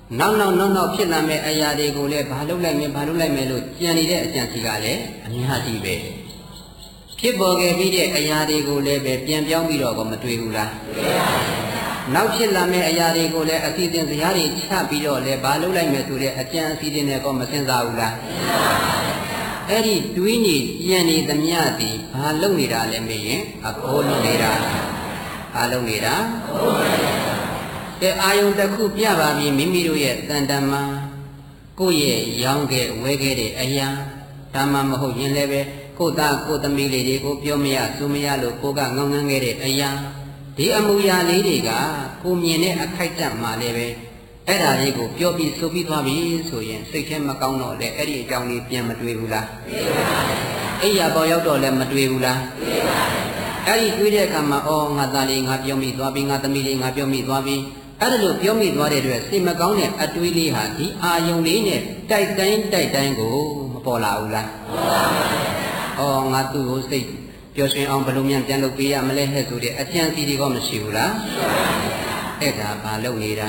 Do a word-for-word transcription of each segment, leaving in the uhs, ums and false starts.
နောက်နောက်နောက်နောက်ဖြစ်လာမဲ့အရာတွေကိုလည်းဘာလုပ်လိုက်မယ်ဘာလုပ်လိုက်မယ်လို့ကြံနေတဲ့အကြံစီကလည်းအများကြီးပဲဖြစ်ပေါ်ခဲ့ပြီးတဲ့အရာတွေကိုလည်းပဲပြန်ပြောင်းပြီးတော့မတွေ့ဘူးလားတွေ့ပါဘူးနောက်ဖြစ်လာမဲ့အရာတွေကိုလည်းအစီအစဉ်စရာတွေချပြီးတော့လည်းဘာလုပ်လိုက်မယ်ဆိုတဲ့အကြံအစီအစဉ်တွေကောမစဉ်းစားဘူးလားစဉ်းစားပါဘူးအဲ့ဒီတွေးနေကြံနေသမျှသည်ဘာလုပ်နေတာလဲမေးရင်အခိုးလုပ်နေတာဘာလုပ်နေတာတဲ့အာယုံတစ်ခုပြပါပြီမိမိတို့ရဲ့တန်တမ်းမှာကိုယ့်ရဲ့ရောင်းခဲ့ဝဲခဲ့တဲ့အရာဒါမှမဟုတ်ရင်လည်းပဲကိုယ့်သားကိုယ်သမီးလေးတွေကိုပြောမရဆိုမရလို့ကိုကငောင်းငန်းခဲ့တဲ့အရာဒီအမူအရာလေးတွေကကိုမြင်တဲ့အခိုက်အတန့်မှာလည်းပဲအဲ့ဒါလေးကိုပြောပြီးဆိုပြီးသွားပြီဆိုရင်စိတ်ထဲမကောင်းတော့လေအဲ့ဒီအကြောင်းလေးပြန်မတွေးဘူးလားတွေးပါဘူးအိယာပေါ်ရောက်တော့လည်းမတွေးဘူးလားတွေးပါဘူးအဲ့ဒီတွေးတဲ့အခါမှာအော်ငါသားလေးငါပြောမိသွားပြီငါသမီးလေးငါပြောမိသွားပြီအဲ့ဒါလို့ပြောမိသွားတဲ့အတွက်စိတ်မကောင်းတဲ့အတွေးလေးဟာဒီအာယုံလေးနဲ့တိုက်တိုင်းတိုက်တိုင်းကိုမပေါ်လာဘူးလားပေါ်ပါဘူးအော်ငါသူ့ကိုစိတ်ပျော်ရွှင်အောင်ဘယ်လိုများပြန်လုပ်ပေးရမလဲဟဲ့ဆိုတဲ့အကြံစီတွေကမရှိဘူးလားရှိပါဘူးအဲ့ဒါဘာလုပ်နေတာ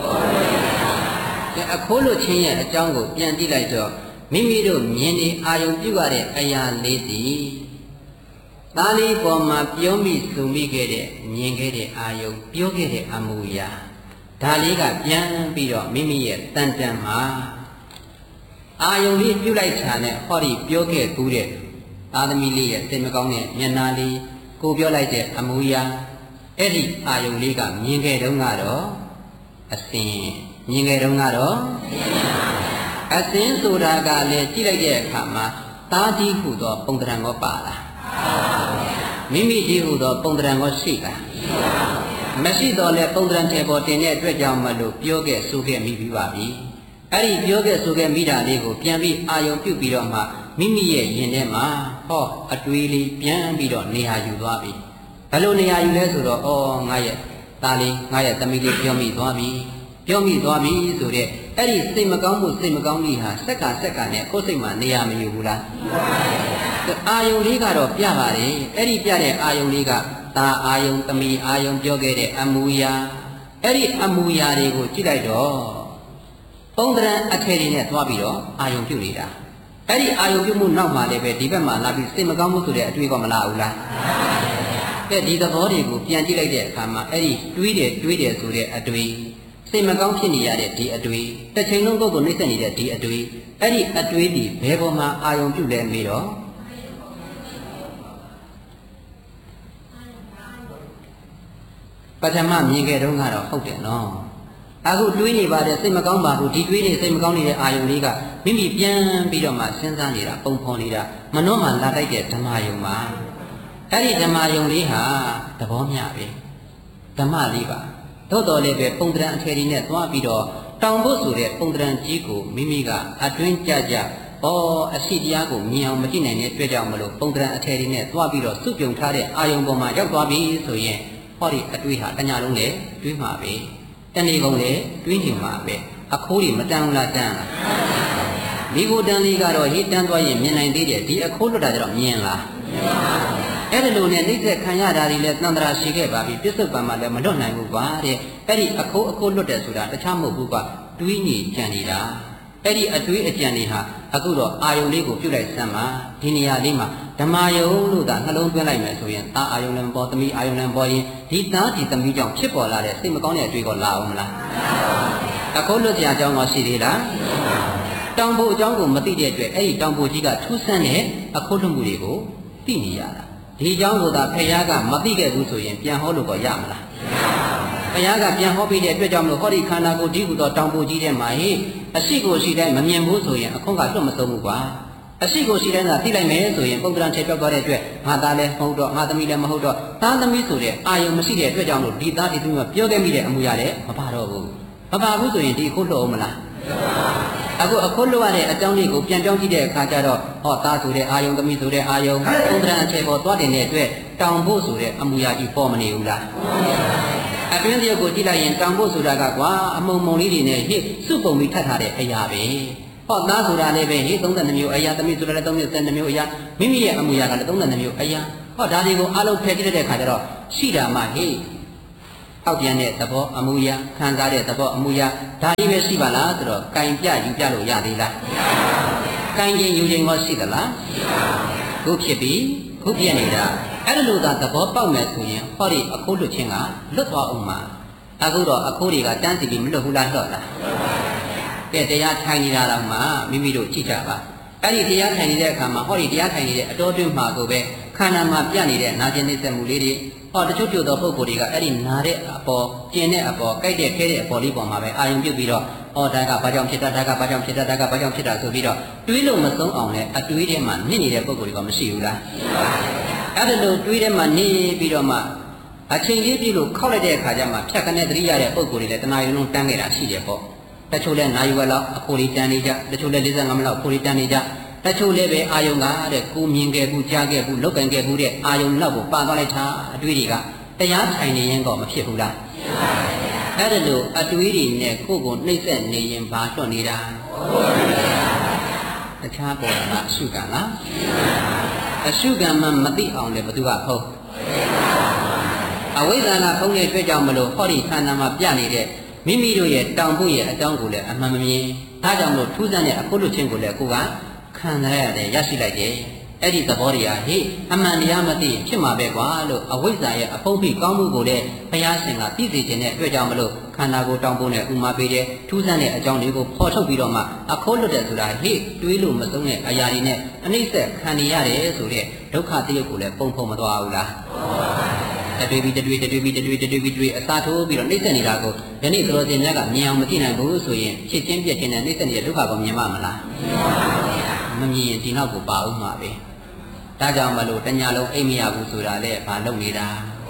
အခိုးလို့ချင်းရဲ့အကြောင်းကိုပြန်ကြည့်လိုက်တော့မိမိတို့မြင်နေအာယုံပြုရတဲ့အရာလေးစီသားလေးပေါ်မှာပြောမိစုံမိခဲ့တဲ့မြင်ခဲ့တဲ့အာယုံပြောခဲ့တဲ့အမူအရာဒါလေးကပြန်ပြီးတော့မိမိရဲ့တန်တန်မှာအာယုံလေးပြုလိုက်ချာနဲ့ဟောဒီပြောခဲ့ကူးတဲ့သားသမီးလေးရဲ့စိတ်မကောင်းတဲ့မျက်နှာလေးကိုပြောလိုက်တဲ့အမူအရာအဲ့ဒီအာယုံလေးကမြင်ခဲ့တုန်းကတော့အစင်မြင်ခဲ့တုန်းကတော့အစင်ဆိုတာကလည်းကြည့်လိုက်တဲ့အခါမှာသားကြီးဟူသောပုံတံကောပါလားမိမိကြီးဟူသောပုံတံကောရှိလားမရှိတော့လဲပုံတံထဲပေါ်တင်တဲ့အတွက်ကြောင့်မလို့ပြောခဲ့ဆိုခဲ့မိပြီးပါပြီအဲ့ဒီပြောခဲ့ဆိုခဲ့မိတာလေးကိုပြန်ပြီးအာယုံပြုတ်ပြီးတော့မှမိမိရဲ့ရင်ထဲမှာဟောအတွေးလေးပြန်ပြီးတော့နေရာယူသွားပြီဘယ်လိုနေရာယူလဲဆိုတော့အော်ငါရဲ့သားလေးငါရဲ့သမီးလေးပြောမိသွားပြီပြောမိသွားပြီဆိုတဲ့အဲ့ဒီစိတ်မကောင်းမှုစိတ်မကောင်းမှုဟာစက္ကစက္ကနဲ့ကိုယ်စိတ်မှာနေရာမယူဘူးလားအာယုံလေးကတော့ပြပါတယ်အဲ့ဒီပြတဲ့အာယုံလေးကသားအာယုံသမီးအာယုံပြောခဲ့တဲ့အမူအရာအဲ့ဒီအမူအရာတွေကိုကြည့်လိုက်တော့ပုံတံအထည်တွေနဲ့သွားပြီးတော့အာယုံပြုတ်နေတာအဲ့ဒီအာယုံပြုတ်မှုနောက်မှာလည်းပဲဒီဘက်မှာလာပြီးစိတ်မကောင်းမှုဆိုတဲ့အတွေ့အကြုံမလာဘူးလားတဲ့ဒီသဘောတွေကိုပြန်ကြည့်လိုက်တဲ့အခါမှာအဲ့ဒီတွေးတယ်တွေးတယ်ဆိုတဲ့အတွေ့စိတ်မကောင်းဖြစ်နေရတဲ့ဒီအတွေ့တစ်ချိန်လုံးကိုယ်ကိုနှိမ့်ဆက်နေတဲ့ဒီအတွေ့အဲ့ဒီအတွေ့ဒီဘယ်ပေါ်မှာအာယုံပြုတ်လဲမေးတော့ပထမမြင်ခဲ့တုန်းကတော့ဟုတ်တယ်နော်အခုတွေးနေပါတဲ့စိတ်မကောင်းပါဘူးဒီတွေးနေစိတ်မကောင်းနေတဲ့အာယုံလေးကမိမိပြန်ပြီးတော့မှစဉ်းစားနေတာပုံဖော်နေတာမနှောမှလာတိုက်တဲ့ဓမ္မယုံမှာအဲ့ဒီဓမ္မယုံလေးဟာသဘောမျှပဲဓမ္မလေးပါသို့တော်လည်းပဲပုံတံအထည်တွေနဲ့သွားပြီးတော့တောင်ဖို့ဆိုတဲ့ပုံတံကြီးကိုမိမိကအတွင်းကြကြဩအရှိတရားကိုမြင်အောင်မကြည့်နိုင်တဲ့အတွက်ကြောင့်မလို့ပုံတံအထည်တွေနဲ့သွားပြီးတော့စုပြုံထားတဲ့အာယုံပေါ်မှာရောက်သွားပြီဆိုရင်ဟောဒီအတွေးဟာတညာလုံးနဲ့တွေးမှာပဲတဏီကုံလည်းတွေးနေမှာပဲအခိုးတွေမတန်းလားတန်းလားဒီကိုတန်းလေးကတော့ဟိတန်းသွားရင်မြင်နိုင်သေးတယ်ဒီအခိုးလွတ်တာကြတော့မြင်လားမြင်ပါဘူးအဲ့ဒီလိုနဲ့နှိမ့်ဆက်ခံရတာတွေလည်းသံတရာရှိခဲ့ပါပြီပြစ္ဆုတ်ပံမှာလည်းမလွတ်နိုင်ဘူးပါတဲ့အဲ့ဒီအခိုးအခိုးလွတ်တယ်ဆိုတာတခြားမဟုတ်ဘူးကတွေးနေကြံနေတာအဲ့ဒီအတွေးအကြံတွေဟာအခုတော့အာယုံလေးကိုပြုတ်လိုက်စမ်းပါဒီနေရာလေးမှာဓမ္မယုံလို့သာနှလုံးသွင်းလိုက်မယ်ဆိုရင်အာအာယုံလည်းပေါ်သမီးအာယုံလည်းပေါ်ရင်ဒီသားဒီသမီးကြောင့်ဖြစ်ပေါ်လာတဲ့စိတ်မကောင်းတဲ့အတွေးကလာအောင်မလားအခိုးလွတ်စရာအကြောင်းရှိသေးလားတောင်ဖို့အကြောင်းကိုမသိတဲ့အတွက်အဲ့ဒီတောင်ဖို့ကြီးကထူးဆန်းတဲ့အခုလွတ်မှုတွေကိုသိနေရတာဒီအကြောင်းကိုသာဖခင်ကမသိခဲ့ဘူးဆိုရင်ပြန်ဟောလို့တော့ရမလားဖခင်ကပြန်ဟောပြီးတဲ့အတွက်ကြောင့်မလို့ဟောဒီခန္ဓာကိုယ်ဒီဟူသောတောင်ဖို့ကြီးထဲမှာဟိအရှိကိုရှိတိုင်းမမြင်ဘူးဆိုရင်အခုကလွတ်မဆုံးဘူးကွာအရှိကိုရှိတိုင်းသာသိလိုက်မယ်ဆိုရင်ပုံတံထည့်ပြောက်သွားတဲ့အတွက်ငါသားလည်းမဟုတ်တော့ငါသမီးလည်းမဟုတ်တော့သားသမီးဆိုတဲ့အာယုံမရှိတဲ့အတွက်ကြောင့်လို့ဒီသားဒီသမီးကပြောခဲ့မိတဲ့အမူအရာလည်းမပါတော့ဘူးမပါဘူးဆိုရင်ဒီအခုလွတ်အောင်မလားအခုအခုလွတ်ရတဲ့အကြောင်းလေးကိုပြန်ပြောင်းကြည့်တဲ့အခါကျတော့ဟောသားဆိုတဲ့အာယုံသမီးဆိုတဲ့အာယုံပုံတံအခြေပေါ်သွားတင်တဲ့အတွက်တောင်ဖို့ဆိုတဲ့အမူအရာကြီးပေါ်မနေဘူးလားအတွင်းတရုပ်ကိုကြည့်လိုက်ရင်တောင်ဖို့ဆိုတာကကွာအမုံမုံလေးတွေနဲ့ဟိစုပုံပြီးထပ်ထားတဲ့အရာပဲဟောသားဆိုတာလည်းပဲဟိသုံးဆယ်နှစ်မျိုးအရာသမီးဆိုတာလည်းသုံးဆယ်နှစ်မျိုးအရာမိမိရဲ့အမူအရာကလည်းသုံးဆယ်နှစ်မျိုးအရာဟောဒါတွေကိုအလုံးဖယ်ကြည့်တဲ့အခါကျတော့ရှိတာမှဟိထောက်ပြန်တဲ့သဘောအမှုအရာခံစားတဲ့သဘောအမှုအရာဒါလေးပဲရှိပါလားဆိုတော့ကင်ပြယူပြလို့ရသေးလားကင်ခြင်းယူခြင်းရောရှိသလားခုဖြစ်ပြီးခုပြနေတာအဲ့လိုသာသဘောပေါက်မယ်ဆိုရင်ဟောဒီအခိုးလွတ်ခြင်းကလွတ်သွားအောင်မှာအခုတော့အခိုးတွေကတန်းစီပြီးမလွတ်ဘူးလားလွတ်လားကဲတရားထိုင်နေတာတော့မှမိမိတို့ကြည့်ကြပါအဲ့ဒီတရားထိုင်နေတဲ့အခါမှာဟောဒီတရားထိုင်နေတဲ့အတော်တွင်းမှာကိုပဲခန္ဓာမှာပြနေတဲ့နာကျင်နှိမ့်ဆက်မှုလေးတွေဟောတချို့ချို့သောပုဂ္ဂိုလ်တွေကအဲ့ဒီနာတဲ့အပေါ်ကျင်တဲ့အပေါ်ကြိုက်တဲ့ခဲတဲ့အပေါ်လေးပေါ်မှာပဲအာယုံပြုတ်ပြီးတော့ဟောဒါကဘာကြောင့်ဖြစ်တာဒါကဘာကြောင့်ဖြစ်တာဒါကဘာကြောင့်ဖြစ်တာဆိုပြီးတော့တွေးလို့မဆုံးအောင်နဲ့အတွေးထဲမှာနစ်နေတဲ့ပုဂ္ဂိုလ်တွေကမရှိဘူးလားအဲ့ဒါလို့တွေးထဲမှာနေပြီးတော့မှအချိန်လေးပြီလို့ခောက်လိုက်တဲ့အခါကျမှဖြတ်ကနေသတိရတဲ့ပုဂ္ဂိုလ်တွေလည်းတဏှာယုံလုံးတန်းခဲ့တာရှိတယ်ပေါ့တချို့လည်းနာယူဝက်လောက်အခိုးလေးတန်းနေကြတချို့လည်း၄၅မိနစ်လောက်အခိုးလေးတန်းနေကြတချို့လည်းပဲအာယုံကတဲ့ကိုမြင်ခဲ့ဘူးကြားခဲ့ဘူးလောက်ကန်ခဲ့ဘူးတဲ့အာယုံလောက်ကိုပါသွားလိုက်တာအတွေးတွေကတရားထိုင်နေရင်တော့မဖြစ်ဘူးလားအဲ့ဒါလို့အတွေးတွေနဲ့ကိုယ့်ကိုနှိမ့်ဆက်နေရင်ဘာလွတ်နေတာတခြားပေါ်တာအရှုကံလားအရှုကံမှမသိအောင်လည်းဘသူကဖုံးအဝိဇ္ဇာနာဖုံးတဲ့အတွက်ကြောင့်မလို့ဟောဒီခန္ဓာမှာပြနေတဲ့မိမိတို့ရဲ့တောင်ဖို့ရဲ့အကြောင်းကိုလည်းအမှန်မမြင်ဒါကြောင့်မလို့ထူးဆန်းတဲ့အဖို့လွတ်ခြင်းကိုလည်းကိုကခံရရတယ်ရရှိလိုက်တယ်အဲ့ဒီသဘောတရားဟိအမှန်တရားမသိဖြစ်မှာပဲကွာလို့အဝိဇ္ဇာရဲ့အဖုံးဖိကောင်းမှုကိုလည်းဘုရားရှင်ကသိစေခြင်းနဲ့အတွက်ကြောင့်မလို့ခန္ဓာကိုတောင်းဖို့နဲ့ဥမာပေးတဲ့ထူးဆန်းတဲ့အကြောင်းလေးကိုဖော်ထုတ်ပြီးတော့မှအခိုးလွတ်တယ်ဆိုတာဟိတွေးလို့မဆုံးတဲ့အရာတွေနဲ့အနှိမ့်ဆက်ခံနေရတယ်ဆိုတဲ့ဒုက္ခတရုပ်ကိုလည်းပုံဖုံမသွားဘူးလားတတွေးပြီးတတွေးတတွေးပြီးတတွေးတတွေးပြီးတတွေးအစာထိုးပြီးတော့နှိမ့်ဆက်နေတာကိုယနေ့သတော်စင်များကမြင်အောင်မကြည့်နိုင်ဘူးဆိုရင်ဖြစ်ချင်းပြက်ချင်းနဲ့နှိမ့်ဆက်နေတဲ့ဒုက္ခကိုမြင်မှာမလားမမြင်ရင်ဒီနောက်ကိုပါဦးမှာပဲဒါကြောင့်မလို့တညာလုံးအိမ်မရဘူးဆိုတာလေဘာလုပ်နေတာ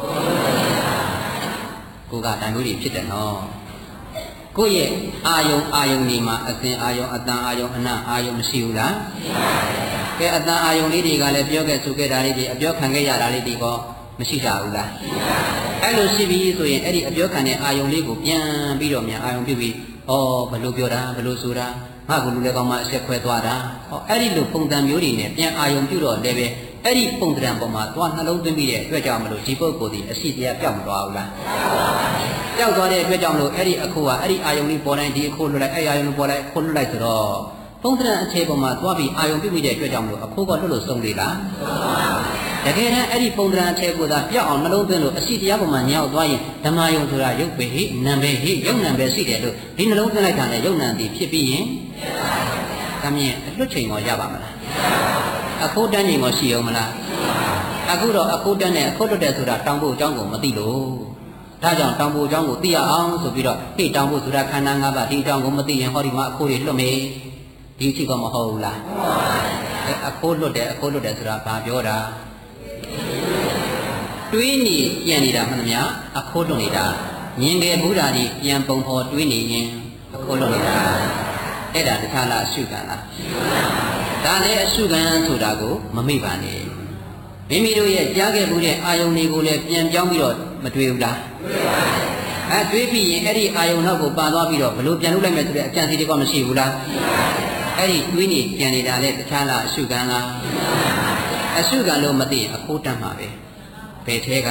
ကိုကတန်ဖိုးတွေဖြစ်တယ်နော်ကိုရဲ့အာယုံအာယုံဒီမှာအစဉ်အာယုံအတန်အာယုံအနအာယုံမရှိဘူးလားကဲအတန်အာယုံလေးတွေကလည်းပြောခဲ့ဆိုခဲ့တာလေးတွေအပြောခံခဲ့ရတာလေးတွေကမရှိကြဘူးလားအဲ့လိုရှိပြီဆိုရင်အဲ့ဒီအပြောခံတဲ့အာယုံလေးကိုပြန်ပြီးတော့မြန်အာယုံပြုပြီးဩဘလို့ပြောတာဘလို့ဆိုတာငါကလူလည်းကောင်းမှအဆက်ခွဲသွားတာဟောအဲ့ဒီလိုပုံစံမျိုးတွေနဲ့ပြန်အာယုံပြုတော့လည်းပဲအဲ့ဒီပုံစံပေါ်မှာသွားနှလုံးသွင်းပြီးတဲ့အတွက်ကြောင့်မလို့ဒီပုဂ္ဂိုလ်ဒီအရှိတရားပျောက်မသွားဘူးလားပျောက်သွားတဲ့အတွက်ကြောင့်မလို့အဲ့ဒီအခုကအဲ့ဒီအာယုံလေးပေါ်တိုင်းဒီအခုလွတ်လိုက်အဲ့အာယုံလေးပေါ်လိုက်အခုလွတ်လိုက်ဆိုတော့ပုံစံအခြေပေါ်မှာသွားပြီးအာယုံပြုပြီးတဲ့အတွက်ကြောင့်မလို့အခုကလွတ်လို့ဆုံးသေးလားတကယ်တမ်းအဲ့ဒီပုံစံအခြေကိုသာပျောက်အောင်နှလုံးသွင်းလို့အရှိတရားပေါ်မှာညောက်သွားရင်ဓမ္မယုံဆိုတာရုပ်ပဲဟိနာမ်ပဲဟိယုံနာမ်ပဲရှိတယ်လို့ဒီနှလုံးသွင်းလိုက်တာနဲ့ယုံနာမ်ဒီဖြစ်ပြီးရင်ဒါမြင်အလွတ်ချိန်ရောရပါမလားအခိုးတန်းချိန်ရောရှိအောင်မလားအခုတော့အခိုးတန်းနဲ့အခိုးလွတ်တယ်ဆိုတာတောင်းဖို့အကြောင်းကိုမသိလို့ဒါကြောင့်တောင်းဖို့အကြောင်းကိုသိရအောင်ဆိုပြီးတော့ဟိတောင်းဖို့ဆိုတာခန္ဓာ၅ပါးဒီအကြောင်းကိုမသိရင်ဟောဒီမှာအခိုးတွေလွတ်မေဒီအဖြစ်ကမဟုတ်ဘူးလားအခိုးလွတ်တယ်အခိုးလွတ်တယ်ဆိုတာဘာပြောတာတွေးနေပြန်နေတာမှန်သမျှအခိုးလွတ်နေတာမြင်တယ်ဘုရားကြီးပြန်ပုံဖော်တွေးနေရင်အခိုးလွတ်နေတာအဲ့ဒါတခြားလားအရှုခံလားဒါလည်းအရှုခံဆိုတာကိုမမေ့ပါနဲ့မိမိတို့ရဲ့ကြားခဲ့မှုတဲ့အာယုန်တွေကိုလည်းပြန်ပြောင်းပြီးတော့မတွေးဘူးလားအဲတွေးပြီးရင်အဲ့ဒီအာယုန်နောက်ကိုပါသွားပြီးတော့ဘလို့ပြန်လုပ်လိုက်မယ်ဆိုတဲ့အကြံစီတွေကမရှိဘူးလားအဲ့ဒီတွေးနေပြန်နေတာလည်းတခြားလားအရှုခံလားအရှုခံလို့မသိရင်အခိုးတတ်မှာပဲဘယ်ထဲက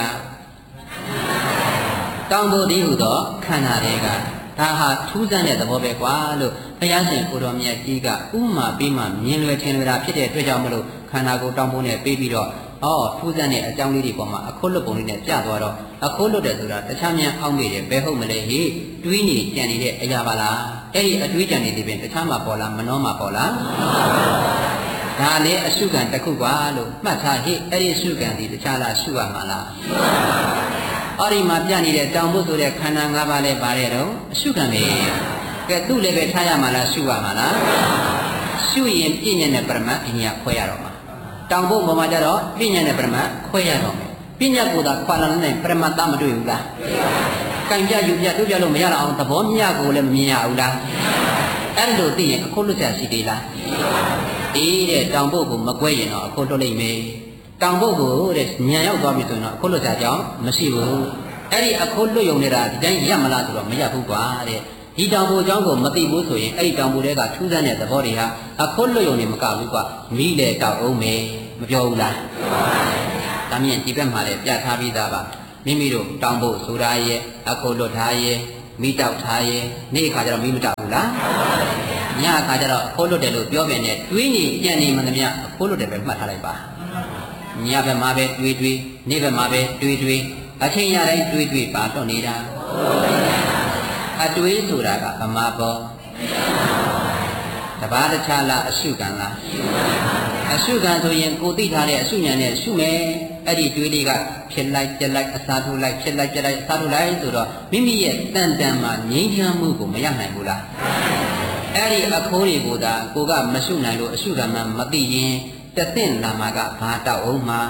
တောင်းဖို့တည်းဟူသောခန္ဓာတွေကဒါဟာထူးဆန်းတဲ့သဘောပဲကွာလို့ဘုရားရှင်ကိုတော်မြတ်ကြီးကဥမာပြီးမှမြင်လွယ်ထင်လွယ်တာဖြစ်တဲ့အတွက်ကြောင့်မလို့ခန္ဓာကိုတောင်းဖို့နဲ့ပြီးပြီးတော့အော်ထူးဆန်းတဲ့အကြောင်းလေးတွေပေါ်မှာအခိုးလွတ်ပုံလေးနဲ့ပြသွားတော့အခိုးလွတ်တယ်ဆိုတာတခြားများအောက်မေ့တယ်ဘယ်ဟုတ်မလဲဟိတွေးနေကြံနေတဲ့အရာပါလားအဲ့ဒီအတွေးကြံနေတယ်ပြင်တခြားမှာပေါ်လားမနှောမှာပေါ်လားဒါလည်းအရှုခံတစ်ခုပါလို့မှတ်ထားဟိအဲ့ဒီအရှုခံဒီတခြားလားရှုရမှာလားအော်ဒီမှာပြနေတဲ့တောင်ဖို့ဆိုတဲ့ခန္ဓာ၅ပါးလည်းပါတယ်တော့အရှုခံပဲကဲသူ့လည်းပဲထားရမှာလားရှုရမှာလားရှုရင်ပြည့်ညက်တဲ့ပရမတ်အညာခွဲရတော့မှာတောင်ဖို့ပေါ်မှာကြတော့ပြည့်ညက်တဲ့ပရမတ်ခွဲရတော့မယ်ပြည့်ညက်ကိုသာခွာလာတဲ့ပရမတ်သားမတွေ့ဘူးလားကံပြယူပြတို့ပြလို့မရတော့အောင်သဘောမြတ်ကိုလည်းမမြင်ရဘူးလားအဲ့လိုသိရင်အခုလွတ်ချက်ရှိသေးလားအေးတဲ့တောင်ဖို့ကိုမကွဲရင်တော့အခုလွတ်လိမ့်မယ်တောင်ဖို့ကိုတဲ့ညံရောက်သွားပြီဆိုရင်တော့အခုလွတ်ချက်ကြောင့်မရှိဘူးအဲ့ဒီအခုလွတ်ယုံနေတာဒီတိုင်းရမလားဆိုတော့မရဘူးကွာတဲ့ဒီတောင်ဖို့အကြောင်းကိုမသိဘူးဆိုရင်အဲ့ဒီတောင်ဖို့တွေကထူးဆန်းတဲ့သဘောတွေဟာအခုလွတ်ယုံနေမကဘူးကွာမိလေတောက်အောင်မယ်မပြောဘူးလားဒါမြင်ဒီဘက်မှာလည်းပြထားပြီးသားပါမိမိတို့တောင်းဖို့ဆိုတာရဲ့အခုလွတ်ထားရဲ့မိတောက်ထားရဲ့နေ့ခါကျတော့မိမတောက်ဘူးလားညခါကျတော့အခုလွတ်တယ်လို့ပြောပြန်တယ်တွေးနေကြံနေမှသမျှအခုလွတ်တယ်ပဲမှတ်ထားလိုက်ပါညဘက်မှာပဲတွေးတွေးနေ့ဘက်မှာပဲတွေးတွေးအချိန်ရတိုင်းတွေးတွေးပါတော့နေတာအတွေးဆိုတာကဗမာပေါ်တပါးတခြားလားအရှုခံလားအရှုခံဆိုရင်ကိုသိထားတဲ့အရှုဉာဏ်နဲ့ရှုမယ်အဲ့ဒီတွေးလေးကဖြစ်လိုက်ပြက်လိုက်အစားထိုးလိုက်ဖြစ်လိုက်ပြက်လိုက်အစားထိုးလိုက်ဆိုတော့မိမိရဲ့တန်တန်မှာငြိမ်းချမ်းမှုကိုမရနိုင်ဘူးလားအဲ့ဒီအခိုးတွေကိုသာကိုကမရှုနိုင်လို့အရှုခံမှမသိရင်တသင့်လာမှာကဘာတောက်အောင်မှာ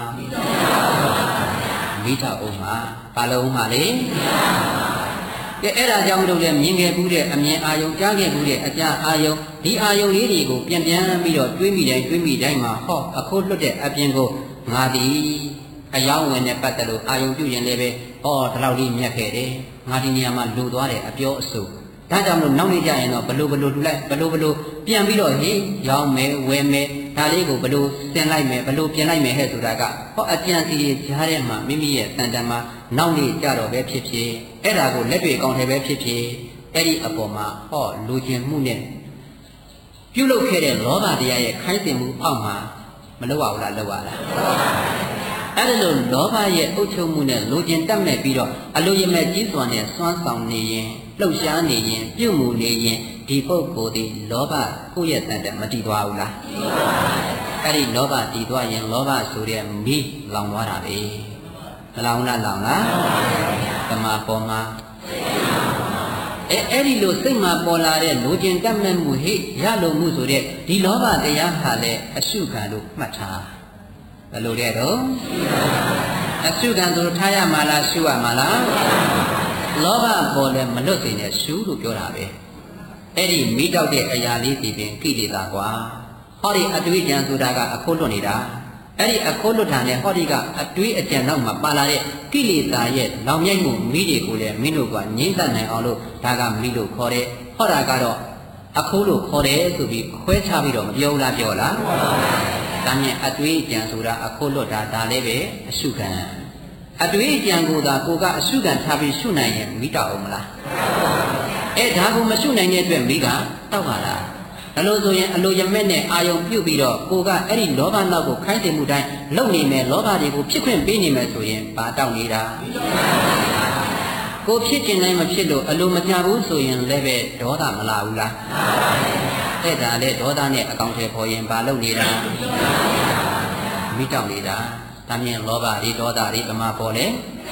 မိတောက်အောင်မှာဘာလုံးမှာလေကဲအဲ့ဒါကြောင့်တို့လည်းမြင်ခဲ့ဘူးတဲ့အမြင်အာယုံကြားခဲ့ဘူးတဲ့အကြအာယုံဒီအာယုံလေးတွေကိုပြန်ပြန်ပြီးတော့တွေးမိတိုင်းတွေးမိတိုင်းမှာဟောအခုလွတ်တဲ့အပြင်ကိုငါဒီအယောင်းဝင်နဲ့ပတ်သက်လို့အာယုံပြုရင်လည်းပဲဟောဒီလောက်လေးမြတ်ခဲ့တယ်ငါဒီနေရာမှာလူသွားတယ်အပြောအဆိုဒါကြောင့်မလို့နောက်နေ့ကျရင်တော့ဘလို့ဘလို့လှူလိုက်ဘလို့ဘလို့ပြန်ပြီးတော့ဟေးရောင်းမယ်ဝယ်မယ်ဒါလေးကိုဘလို့ဆင်လိုက်မယ်ဘလို့ပြင်လိုက်မယ်ဟဲ့ဆိုတာကဟောအကြံစီကြားထဲမှာမိမိရဲ့တန်တန်မှာနောက်နေ့ကြတော့ပဲဖြစ်ဖြစ်အဲ့ဒါကိုလက်တွေအကောင့်ထဲပဲဖြစ်ဖြစ်အဲ့ဒီအပေါ်မှာဟောလူချင်းမှုနဲ့ပြုလုပ်ခဲ့တဲ့လောဘတရားရဲ့ခိုင်းတင်မှုအောက်မှာမလုပ်ရဘူးလားလုပ်ရလားအဲ့ဒါလို့လောဘရဲ့အုပ်ချုပ်မှုနဲ့လူချင်းတက်မဲ့ပြီးတော့အလိုရမဲ့ကြီးစွာနဲ့စွမ်းဆောင်နေရင်လှုပ်ရှားနေရင်ပြုမှုနေရင်ဒီပုဂ္ဂိုလ်ဒီလောဘကိုယ့်ရဲ့တန်တဲ့မတည်သွားဘူးလားအဲ့ဒီလောဘတည်သွားရင်လောဘဆိုတဲ့မိလောင်သွားတာပဲမလောင်လားလောင်လားသမာပေါ်မှာအဲအဲ့ဒီလိုစိတ်မှာပေါ်လာတဲ့လူချင်းတက်မဲ့မှုဟိရလို့မှုဆိုတဲ့ဒီလောဘတရားဟာလည်းအရှုခံလို့မှတ်ထားဘယ်လိုတဲ့တော့အရှုခံဆိုထားရမှာလားရှုရမှာလားလောဘပေါ်လည်းမလွတ်စေနဲ့ရှုလို့ပြောတာပဲအဲ့ဒီမိတောက်တဲ့အရာလေးဒီပင်ကိလေသာကွာဟောဒီအတွေးကြံဆိုတာကအခုလွတ်နေတာအဲ့ဒီအခုလွတ်တာနဲ့ဟောဒီကအတွေးအကြံနောက်မှာပါလာတဲ့ကိလေသာရဲ့လောင်မြိုက်မှုမိတွေကိုလည်းမင်းတို့ကငြိမ့်သက်နိုင်အောင်လို့ဒါကမိလို့ခေါ်တယ်ဟောတာကတော့အခုလို့ခေါ်တယ်ဆိုပြီးခွဲခြားပြီးတော့မပြောလားပြောလားဒါမြင်အတွေးကြံဆိုတာအခုလွတ်တာဒါလည်းပဲအရှုခံအတွေးကြံကိုသာကိုကအရှုခံထားပြီးရှုနိုင်ရင်မိတောက်အောင်မလားအဲဒါကိုမရှုနိုင်တဲ့အတွက်မိကတောက်ပါလားဒါလို့ဆိုရင်အလိုရမဲ့နဲ့အာယုံပြုတ်ပြီးတော့ကိုကအဲ့ဒီလောဘနောက်ကိုခိုင်းတင်မှုတိုင်းလုံနေမယ်လောဘတွေကိုဖြစ်ခွင့်ပေးနေမယ်ဆိုရင်ဘာတောက်နေတာကိုဖြစ်ကျင်တိုင်းမဖြစ်လို့အလိုမကြဘူးဆိုရင်လည်းပဲဒေါသမလာဘူးလားအဲ့ဒါလေဒေါသနဲ့အကောင်ထဲပေါ်ရင်ဘာလုပ်နေတာမိတောက်နေတာဒါမြင်လောဘတွေဒေါသတွေဗမာပေါ်လေ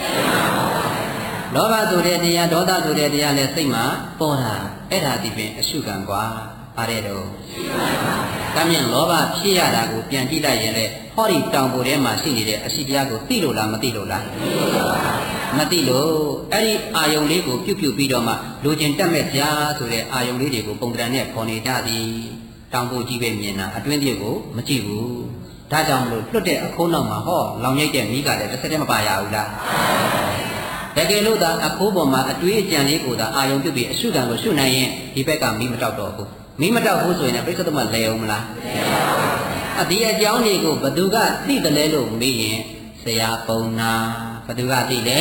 လောဘဆိုတဲ့တရားဒေါသဆိုတဲ့တရားလည်းစိတ်မှာပေါ်တာအဲ့ဒါဒီပင်အရှုခံကွာအားတဲ့တော့ဒါမြင်လောဘဖြစ်ရတာကိုပြန်ကြည့်လိုက်ရင်လေဟောဒီတောင်ပေါ်ထဲမှာရှိနေတဲ့အရှိတရားကိုသိလို့လားမသိလို့လားမသိလို့အဲ့ဒီအာယုံလေးကိုပြုတ်ပြုတ်ပြီးတော့မှလူချင်းတက်မဲ့ကြားဆိုတဲ့အာယုံလေးတွေကိုပုံတံနဲ့ပေါ်နေကြသည်တောင်ပေါ်ကြီးပဲမြင်တာအတွင်းတည်းကိုမကြည့်ဘူးဒါကြောင့်မလို့လွတ်တဲ့အခိုးနောက်မှာဟောလောင်ရိပ်တဲ့မိကလည်းတစ်စက်တည်းမပါရဘူးလားတကယ်လို့သာအခိုးပေါ်မှာအတွေးအကြံလေးကိုသာအာယုံပြုတ်ပြီးအရှုခံကိုရှုနိုင်ရင်ဒီဘက်ကမိမတောက်တော့ဘူးမိမတောက်ဘူးဆိုရင်ပြိဿသမလဲအောင်မလားအဒီအကြောင်းတွေကိုဘသူကသိတယ်လဲလို့မေးရင်ဆရာပုံနာဘသူကသိလဲ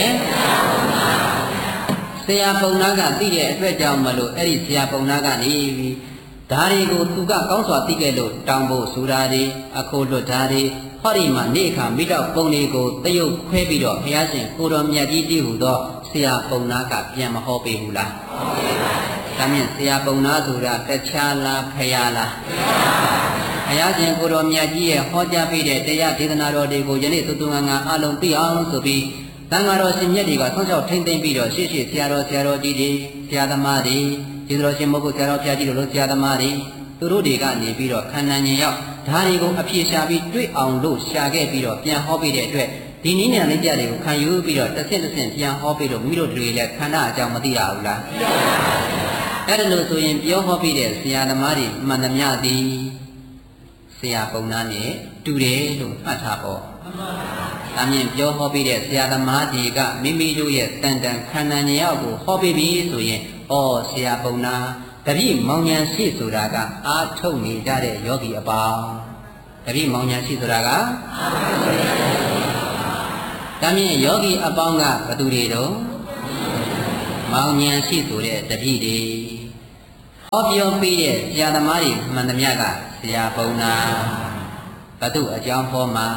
ဆရာပုံနာကသိတဲ့အတွက်ကြောင့်မလို့အဲ့ဒီဆရာပုံနာကနေပြီးဒါတွေကိုသူကကောင်းစွာသိခဲ့လို့တောင်းဖို့ဆိုတာတွေအခုလွတ်တာတွေဟောဒီမှာနေခါမိတော့ပုံတွေကိုတရုပ်ခွဲပြီးတော့ဘုရားရှင်ကိုတော်မြတ်ကြီးတည်ဟူသောဆရာပုံနာကပြန်မဟောပေးဘူးလားဒါမြင်ဆရာပုံနာဆိုတာတခြားလားဖရာလားဘုရားရှင်ကိုတော်မြတ်ကြီးရဲ့ဟောကြားပေးတဲ့တရားဒေသနာတော်တွေကိုယနေ့သုတုငါငါအလုံးသိအောင်ဆိုပြီးတန်ဃာတော်ရှင်မြတ်တွေကဆောင်းချောက်ထိမ့်သိမ့်ပြီးတော့ရှေ့ရှေ့ဆရာတော်ဆရာတော်ကြီးတွေဆရာသမားတွေကျေးဇူးတော်ရှင်မဟုတ်ဆရာတော်ဖျားကြီးတို့လို့ဆရာသမားတွေသူတို့တွေကနေပြီးတော့ခန္ဓာဉာဏ်ရောက်ဒါတွေကိုအပြေရှာပြီးတွေ့အောင်လို့ရှာခဲ့ပြီးတော့ပြန်ဟောပေးတဲ့အတွက်ဒီနည်းဉာဏ်လေးပြတွေကိုခံယူပြီးတော့တစ်ဆင့်တစ်ဆင့်ပြန်ဟောပေးလို့မိတို့တွေလည်းခန္ဓာအကြောင်းမသိရဘူးလားအဲ့ဒါလို့ဆိုရင်ပြောဟောပြီးတဲ့ဆရာသမားတွေမှန်သမျှသည်ဆရာပုံနာနဲ့တူတယ်လို့မှတ်ထားပေါ့အမြင်ပြောဟောပြီးတဲ့ဆရာသမားတွေကမိမိတို့ရဲ့တန်တန်ခန္ဓာဉာဏ်ရောက်ကိုဟောပေးပြီးဆိုရင်ဩဆရာပုံနာတပည့်မောင်ညာရှိဆိုတာကအာထုတ်နေကြတဲ့ယောဂီအပေါင်းတပည့်မောင်ညာရှိဆိုတာကဒါမြင်ယောဂီအပေါင်းကဘသူတွေတော့မောင်ဉဏ်ရှိဆိုတဲ့တပည့်တွေဟောပြောပြီးတဲ့ဆရာသမားတွေမှန်သမျှကဆရာဘုံနာဘသူအကြောင်းဟောမှာ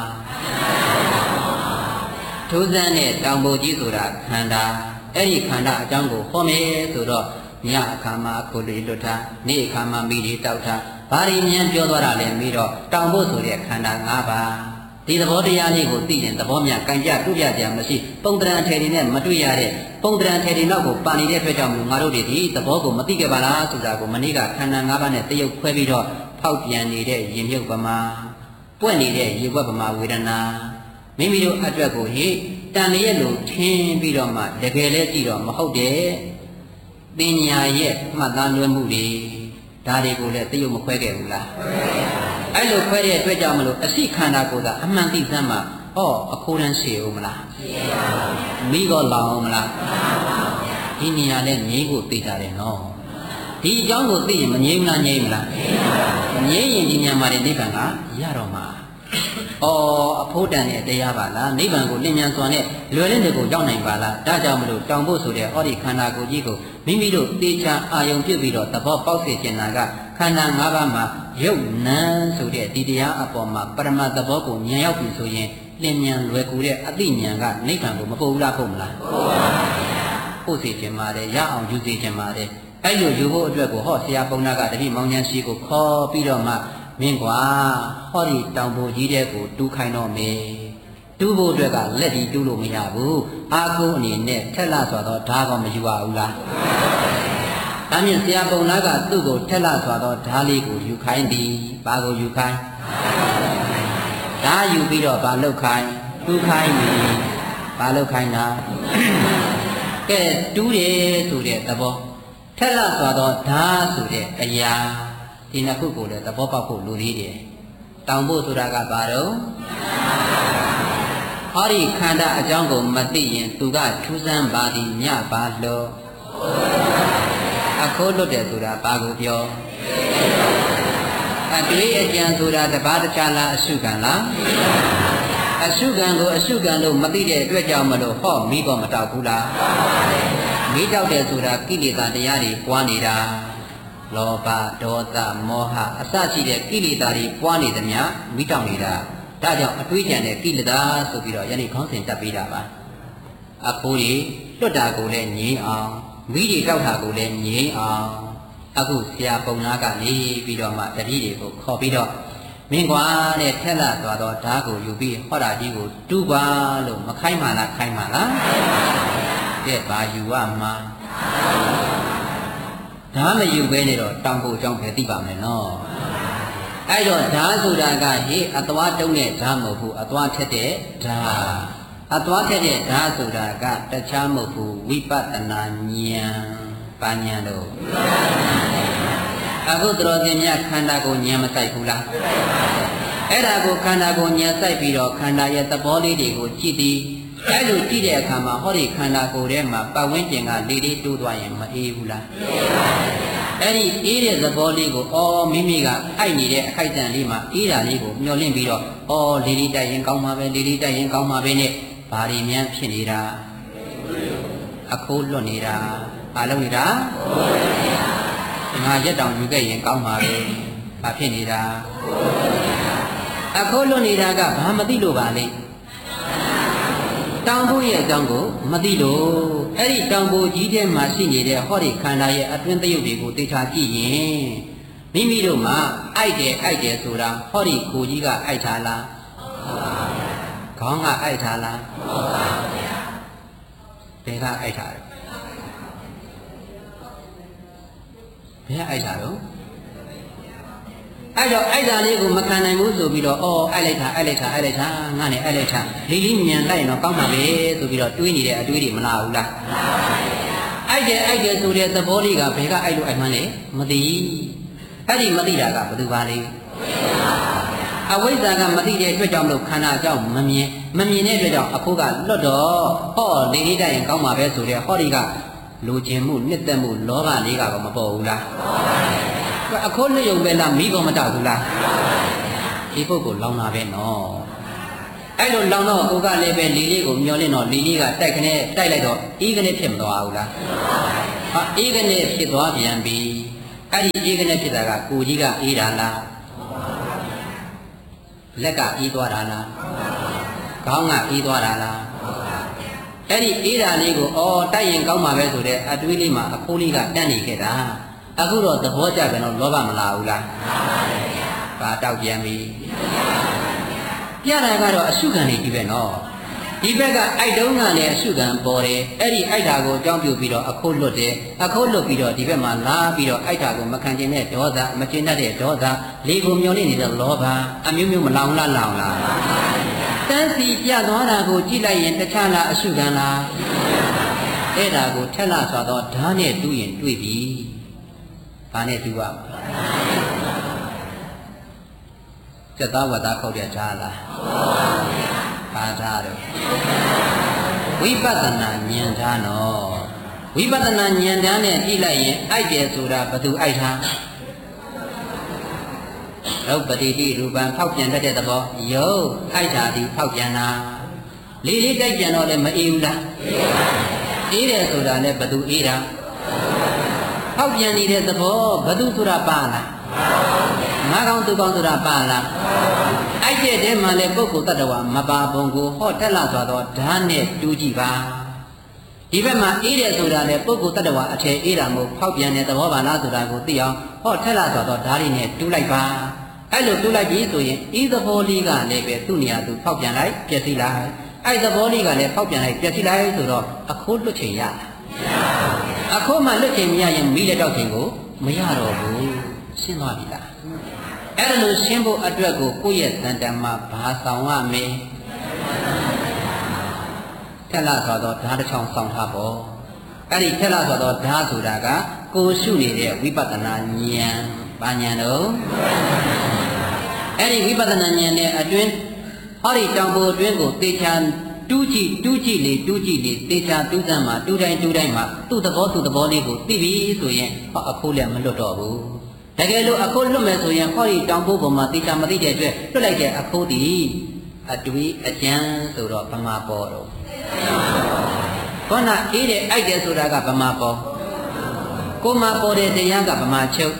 ထူးဆန်းတဲ့တောင်ပေါ်ကြီးဆိုတာခန္ဓာအဲ့ဒီခန္ဓာအကြောင်းကိုဟောမယ်ဆိုတော့ညအခါမှာကိုယ်တွေလွတ်ထားနေ့အခါမှာမိတွေတောက်ထားဘာတွေဉာဏ်ပြောသွားတာလဲပြီးတော့တောင်ဖို့ဆိုတဲ့ခန္ဓာ၅ပါးဒီသဘောတရားလေးကိုသိရင်သဘောများကံကြတွေ့ရကြမရှိပုံတရံထေရီနဲ့မတွေ့ရတဲ့ပုံတရံထေရီနောက်ကိုပါနေတဲ့အတွက်ကြောင့်ငါတို့တွေဒီသဘောကိုမသိခဲ့ပါလားဆိုတာကိုမနေ့ကခန္ဓာ၅ပါးနဲ့တရုပ်ခွဲပြီးတော့ဖောက်ပြန်နေတဲ့ရင်မြုပ်ပမာပွက်နေတဲ့ရေွက်ပမာဝေဒနာမိမိတို့အတွက်ကိုဟိတန်လျက်လိုထင်းပြီးတော့မှတကယ်လဲကြည့်တော့မဟုတ်တဲ့ပညာရဲ့မှတ်သားလွှဲမှုတွေဒါတွေကိုလည်းတရုပ်မခွဲခဲ့ဘူးလားအဲ့လိုခွဲတဲ့အတွက်ကြောင့်မလို့အစိခန္ဓာကိုယ်သာအမှန်သိစမ်းမှာဟောအခိုးတန်းရှည်ဦးမလားရှည်ပါဘူးမိကောလောင်အောင်မလားမှန်ပါဘူးဒီနေရာလဲငြိမ်းကိုသိကြတယ်နော်ဒီအကြောင်းကိုသိရင်မငြိမ်းလားငြိမ်းမလားငြိမ်းရင်ဒီညမှာနိဗ္ဗာန်ကရတော့မှာအော်အဖိုးတန်တဲ့တရားပါလားနိဗ္ဗာန်ကိုလင်းမြန်စွာနဲ့လွယ်တဲ့နေကိုရောက်နိုင်ပါလားဒါကြောင့်မလို့တောင်ဖို့ဆိုတဲ့ဟောဒီခန္ဓာကိုယ်ကြီးကိုမိမိတို့သေချာအာယုံပြုပြီးတော့သဘောပေါက်စေချင်တာကခန္ဓာ၅ပါးမှာရုပ်နာဆိုတဲ့ဒီတရားအပေါ်မှာပရမတ်သဘောကိုဉာဏ်ရောက်ပြီဆိုရင်လင်းမြန်လွယ်ကူတဲ့အသိဉာဏ်ကနိဗ္ဗာန်ကိုမပို့ဘူးလားပို့မလားပို့ပါဘူးပို့စေချင်ပါတယ်ရအောင်ယူစေချင်ပါတယ်အဲ့လိုယူဖို့အတွက်ကိုဟောဆရာပုံနာကတတိမောင်ဉဏ်ရှိကိုခေါ်ပြီးတော့မှမင်းကွာဟောဒီတောင်ပေါ်ကြီးတဲ့ကိုတူးခိုင်းတော့မယ်တူးဖို့အတွက်ကလက်ဒီတူးလို့မရဘူးအာကုအနေနဲ့ထက်လာဆိုတော့ဓာတ်ကောမယူရဘူးလားဒါမြင်ဆရာပုံနာကသူ့ကိုထက်လာဆိုတော့ဓာတ်လေးကိုယူခိုင်းသည်ဘာကိုယူခိုင်းဓာတ်ယူပြီးတော့ဘာလုပ်ခိုင်းတူးခိုင်းပြီဘာလုပ်ခိုင်းတာကဲတူးတယ်ဆိုတဲ့သဘောထက်လာဆိုတော့ဓာတ်ဆိုတဲ့အရာဒီနှစ်ခုကိုလည်းသဘောပေါက်ဖို့လိုသေးတယ်တောင်ဖို့ဆိုတာကဘာတော့ဟောဒီခန္ဓာအကြောင်းကိုမသိရင်သူကထူးဆန်းပါသည်ညပါလို့အခိုးလွတ်တယ်ဆိုတာဘာကိုပြောအတွေ့အကြံဆိုတာတပါးတခြားလားအရှုခံလားအရှုခံကိုအရှုခံလို့မသိတဲ့အတွက်ကြောင့်မလို့ဟောမိကောမတောက်ဘူးလားမိတောက်တယ်ဆိုတာကိလေသာတရားတွေပွားနေတာလောဘဒေါသမောဟအစရှိတဲ့ကိလေသာတွေပွားနေသမျှမိတောက်နေတာဒါကြောင့်အတွေးကြံတဲ့ကိလေသာဆိုပြီးတော့ယနေ့ခေါင်းစဉ်တက်ပေးတာပါအဖိုးကြီးလွတ်တာကိုလည်းငြိမ်းအောင်မိတွေတောက်တာကိုလည်းငြိမ်းအောင်အခုဆရာပုံနာကနေပြီးတော့မှတတိတွေကိုခေါ်ပြီးတော့မင်းကွာတဲ့ထက်လာသွားတော့ဓာတ်ကိုယူပြီးဟောတာကြီးကိုတူပါလို့မခိုင်းမှလားခိုင်းမှလားတဲ့ဘာယူရမှာဓာတ်မယူဘဲနဲ့တော့တောင်ဖို့အကြောင်းပဲသိပါမယ်နော်အဲ့တော့ဓာတ်ဆိုတာကဟေ့အသွားတုံးတဲ့ဓာတ်မဟုတ်ဘူးအသွားထက်တဲ့ဓာတ်အသွားထက်တဲ့ဓာတ်ဆိုတာကတခြားမဟုတ်ဘူးဝိပဿနာဉာဏ်ပါဉာဏ်တို့အခုတော်တင်မြခန္ဓာကိုဉာဏ်မဆိုင်ဘူးလားအဲ့ဒါကိုခန္ဓာကိုဉာဏ်ဆိုင်ပြီးတော့ခန္ဓာရဲ့သဘောလေးတွေကိုကြည့်သည်အဲ့လိုကြည့်တဲ့အခါမှာဟောဒီခန္ဓာကိုယ်ထဲမှာပတ်ဝန်းကျင်ကလေးလေးတိုးသွားရင်မအေးဘူးလားအဲ့ဒီအေးတဲ့သဘောလေးကိုအော်မိမိကအိုက်နေတဲ့အခိုက်အတန့်လေးမှာအေးတာလေးကိုမျောလင့်ပြီးတော့အော်လေးလေးတိုက်ရင်ကောင်းမှာပဲလေးလေးတိုက်ရင်ကောင်းမှာပဲနဲ့ဘာတွေများဖြစ်နေတာအခိုးလွတ်နေတာဘာလုပ်နေတာငါရက်တောင်ယူခဲ့ရင်ကောင်းမှာပဲဘာဖြစ်နေတာအခိုးလွတ်နေတာကဘာမသိလို့ပါလဲတောင်ဖို့ရဲ့အကြောင်းကိုမသိလို့အဲ့ဒီတောင်ဖို့ကြီးထဲမှာရှိနေတဲ့ဟောဒီခန္ဓာရဲ့အတွင်းသရုပ်တွေကိုသိချာကြည့်ရင်မိမိတို့မှာအိုက်တယ်အိုက်တယ်ဆိုတာဟောဒီကိုကြီးကအိုက်ထားလားခေါင်းကအိုက်ထားလားဘယ်ကအိုက်ထားလဲဘယ်ကအိုက်ထားတော့အဲ့တော့အဲ့ဒါလေးကိုမခံနိုင်ဘူးဆိုပြီးတော့အော်အဲ့လိုက်တာအဲ့လိုက်တာအဲ့လိုက်တာငါနဲ့အဲ့လိုက်တာလီလီမြန်လိုက်တော့ကောင်းပါပဲဆိုပြီးတော့တွေးနေတဲ့အတွေးတွေမလားဘူးလားအဲ့တဲ့အဲ့တဲ့ဆိုတဲ့သဘောလေးကဘယ်ကအဲ့လိုအိုက်မှန်းလဲမသိအဲ့ဒီမသိတာကဘယ်သူပါလဲအဝိဇ္ဇာကမသိတဲ့အတွက်ကြောင့်မလို့ခန္ဓာအကြောင်းမမြင်မမြင်တဲ့အတွက်ကြောင့်အဖို့ကလွတ်တော့ဟောလီလီတိုက်ရင်ကောင်းပါပဲဆိုတဲ့ဟောဒီကလိုချင်မှုနှစ်သက်မှုလောဘလေးကတော့မပေါ်ဘူးလားအခိုးလျုံပဲလားမိကောမတောက်ဘူးလားဒီပုဂ္ဂိုလ်လောင်လာပဲနော်အဲ့လိုလောင်တော့ကိုကလည်းပဲလီလေးကိုမျောလင့်တော့လီလေးကတိုက်ခနဲ့တိုက်လိုက်တော့အေးကနေဖြစ်မသွားဘူးလားဟာအေးကနေဖြစ်သွားပြန်ပြီအဲ့ဒီအေးကနေဖြစ်တာကကိုကြီးကအေးတာလားလက်ကအေးသွားတာလားခေါင်းကအေးသွားတာလားအဲ့ဒီအေးတာလေးကိုအော်တိုက်ရင်ကောင်းမှာပဲဆိုတဲ့အတွေးလေးမှာအခိုးလေးကတန်းနေခဲ့တာအခုတော့သဘောကျပြန်တော့လောဘမလာဘူးလားပါတောက်ပြန်ပြီပြတာကတော့အရှုခံနေပြီပဲနော်ဒီဘက်ကအိုက်တုံးကလည်းအရှုခံပေါ်တယ်အဲ့ဒီအိုက်တာကိုအကြောင်းပြုပြီးတော့အခိုးလွတ်တယ်အခိုးလွတ်ပြီးတော့ဒီဘက်မှာလာပြီးတော့အိုက်တာကိုမခံကျင်တဲ့ဒေါသမကျင်တတ်တဲ့ဒေါသလေကိုမျောနေနေတဲ့လောဘအမျိုးမျိုးမလောင်လားလောင်လားတန်းစီပြသွားတာကိုကြည့်လိုက်ရင်တခြားလားအရှုခံလားအဲ့ဒါကိုထက်လာဆိုတော့ဓာတ်နဲ့တူးရင်တွေ့ပြီဘာနဲ့တူးရမှာစက်သားဝတ်သားခောက်တဲ့ဓာတ်လားဘာဓာတ်တော့ဝိပဿနာဉာဏ်ဓာတ်နော်ဝိပဿနာဉာဏ်ဓာတ်နဲ့ကြည့်လိုက်ရင်အိုက်တယ်ဆိုတာဘသူအိုက်တာရုပ်ပတိတိရူပံဖောက်ပြန်တတ်တဲ့သဘောယုတ်အိုက်တာဒီဖောက်ပြန်တာလေးလေးတိုက်ပြန်တော့လည်းမအေးဘူးလားအေးတယ်ဆိုတာလည်းဘသူအေးတာဖောက်ပြန်နေတဲ့သဘောဘသူဆိုတာပါလားငါကောင်းသူကောင်းဆိုတာပါလားအိုက်တဲ့တဲမှာလည်းပုဂ္ဂိုလ်တ attva မပါဘုံကိုဟောတက်လာဆိုတော့ဓာတ်နဲ့တူးကြည့်ပါဒီဘက်မှာအေးတယ်ဆိုတာလည်းပုဂ္ဂိုလ်တ attva အထည်အေးတာမို့ဖောက်ပြန်တဲ့သဘောပါလားဆိုတာကိုသိအောင်ဟောထက်လာဆိုတော့ဓာတ်ရင်းနဲ့တူးလိုက်ပါအဲ့လိုတူးလိုက်ပြီဆိုရင်ဤသဘောလေးကလည်းပဲသူ့နေရာသူဖောက်ပြန်လိုက်ပြည့်စည်လိုက်အဲ့သဘောလေးကလည်းဖောက်ပြန်လိုက်ပြည့်စည်လိုက်ဆိုတော့အခိုးလွတ်ချိန်ရအခိုးမှလွတ်ချိန်မရရင်မိလက်တော့ချိန်ကိုမရတော့ဘူးရှင်းသွားပြီလားအဲ့လိုရှင်းဖို့အတွက်ကိုကိုယ့်ရဲ့တန်တမ်းမှာဘာဆောင်ရမလဲထက်လာဆိုတော့ဓာတ်တစ်ချောင်းဆောင်ထားပေါ့အဲ့ဒီထက်လာဆိုတော့ဓာတ်ဆိုတာကကိုယ်ရှုနေတဲ့ဝိပဿနာဉာဏ်ဘာဉာဏ်တော့အဲ့ဒီဝိပဿနာဉာဏ်နဲ့အတွင်းဟောဒီတောင်ပေါ်အတွင်းကိုသေချာတူးကြည့်တူးကြည့်လေတူးကြည့်လေသေချာတူးစမ်းမှာတူးတိုင်းတူးတိုင်းမှာသူ့သဘောသူ့သဘောလေးကိုသိပြီဆိုရင်ဟောအခုလည်းမလွတ်တော့ဘူးတကယ်လို့အခုလွတ်မယ်ဆိုရင်ဟောဒီတောင်ပေါ်ပေါ်မှာသေချာမသိတဲ့အတွက်လွတ်လိုက်တဲ့အခုဒီအတွေးအကြံဆိုတော့ဗမာပေါ်တော့ခေါဏအေးတဲ့အိုက်တယ်ဆိုတာကဗမာပေါ်ကိုမပေါ်တဲ့တရားကဗမာချုပ်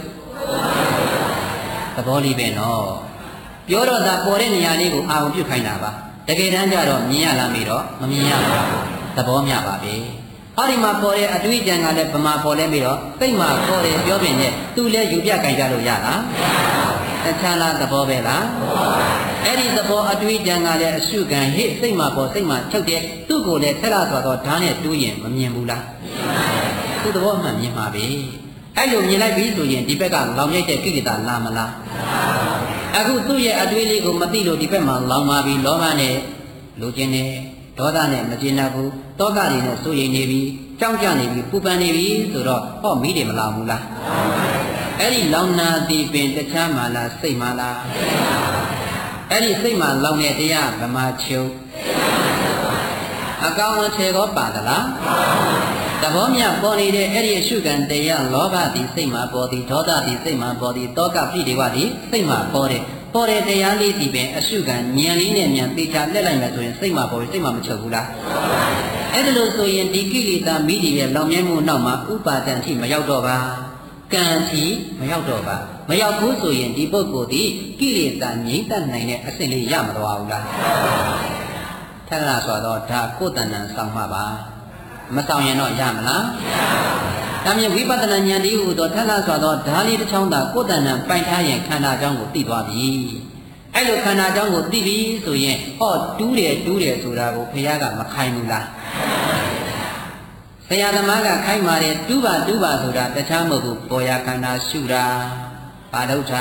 သဘောလေးပဲနော်ပြောတော့သာပေါ်တဲ့နေရာလေးကိုအာရုံပြုခိုင်းတာပါတကယ်တမ်းကျတော့မြင်ရလားမေးတော့မမြင်ရပါဘူးသဘောမျှပါပဲဟောဒီမှာပေါ်တဲ့အတွေးကြံကလည်းဗမာပေါ်လဲမေးတော့သိမ့်မှာပေါ်တယ်ပြောပြင်နဲ့သူလည်းယူပြကြိုင်ကြလို့ရလားတခြားလားသဘောပဲလားအဲ့ဒီသဘောအတွေးကြံကလည်းအရှုခံဟိစိတ်မှာပေါ်စိတ်မှာချုပ်တဲ့သူ့ကိုလည်းဆက်လာဆိုတော့ဓာတ်နဲ့တူးရင်မမြင်ဘူးလားသူ့သဘောမှမြင်မှာပဲအဲ့လိုမြင်လိုက်ပြီဆိုရင်ဒီဘက်ကလောင်မြိုက်တဲ့ကိလေသာလာမလားအခုသူ့ရဲ့အတွေးလေးကိုမသိလို့ဒီဘက်မှာလောင်ပါပြီလောဘနဲ့လူချင်းနဲ့ဒေါသနဲ့မကျေနပ်ဘူးတောကတွေနဲ့စိုးရိမ်နေပြီကြောက်ကြနေပြီပူပန်နေပြီဆိုတော့ဟောမိတယ်မလောင်ဘူးလားအဲ့ဒီလောင်နာသည်ပင်တခြားမှလားစိတ်မှလားအဲ့ဒီစိတ်မှလောင်တဲ့တရားဗမာချုပ်အကောင်အထည်ကောပါသလားသဘောမြပေါ်နေတဲ့အဲ့ဒီအရှုခံတရားလောဘသည်စိတ်မှပေါ်သည်ဒေါသသည်စိတ်မှပေါ်သည်တောကပိဋိဝသည်စိတ်မှပေါ်တယ်ပေါ်တဲ့တရားလေးဒီပင်အရှုခံဉာဏ်လေးနဲ့ဉာဏ်သိချလက်လိုက်မယ်ဆိုရင်စိတ်မှပေါ်ပြီးစိတ်မှမချုပ်ဘူးလားအဲ့ဒါလို့ဆိုရင်ဒီကိလေသာမိဒီရဲ့လောင်မြဲမှုနောက်မှာဥပါဒံထိမရောက်တော့ပါကံထိမရောက်တော့ပါမရောက်ဘူးဆိုရင်ဒီပုဂ္ဂိုလ်ဒီကိလေသာငြိမ့်သက်နိုင်တဲ့အဆင့်လေးရမသွားဘူးလားထက်လာဆိုတော့ဒါကိုယ်တဏ္ဍာဆောင်မှာပါမဆောင်ရင်တော့ရမလားဒါမြင်ဝိပဿနာဉာဏ်ဒီဟူသောထက်လာဆိုတော့ဓာလေးတစ်ချောင်းသာကိုယ်တဏ္ဍာပိုင်ထားရင်ခန္ဓာကြောင်းကိုသိသွားပြီအဲ့လိုခန္ဓာကြောင်းကိုသိပြီဆိုရင်ဟောတူးတယ်တူးတယ်ဆိုတာကိုဘုရားကမခိုင်းဘူးလားဆရာသမားကခိုင်းပါတယ်တူးပါတူးပါဆိုတာတခြားမဟုတ်ဘူးပေါ်ရခန္ဓာရှုတာဘာလို့တာ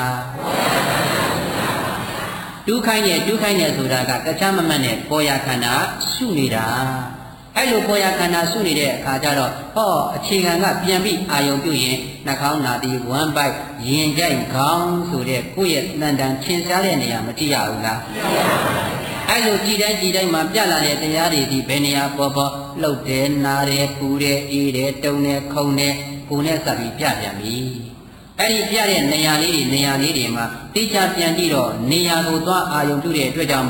တူးခိုင်းတယ်တူးခိုင်းတယ်ဆိုတာကတခြားမမှန်နဲ့ပေါ်ရခန္ဓာရှုနေတာအဲ့လိုပေါ်ရခန္ဓာရှုနေတဲ့အခါကျတော့ဟောအခြေခံကပြန်ပြီးအာယုံပြုရင်နှာခေါင်းနာတီဝမ်းပိုက်ရင်ကြိုက်ခေါင်းဆိုတဲ့ကိုယ့်ရဲ့တန်တန်ထင်ရှားတဲ့နေရာမကြည့်ရဘူးလားအဲ့လိုကြည်တိုင်းကြည်တိုင်းမှာပြလာတဲ့တရားတွေဒီဘယ်နေရာပေါ်ပေါ်လှုပ်တယ်နားတယ်ပူတယ်အေးတယ်တုံတယ်ခုန်တယ်ကိုယ်နဲ့စပ်ပြီးပြပြန်ပြီအဲ့ဒီပြတဲ့နေရာလေးတွေနေရာလေးတွေမှာတိကျပြန်ကြည့်တော့နေရာကိုသွားအာယုံပြုတဲ့အတွက်ကြောင့်မလို့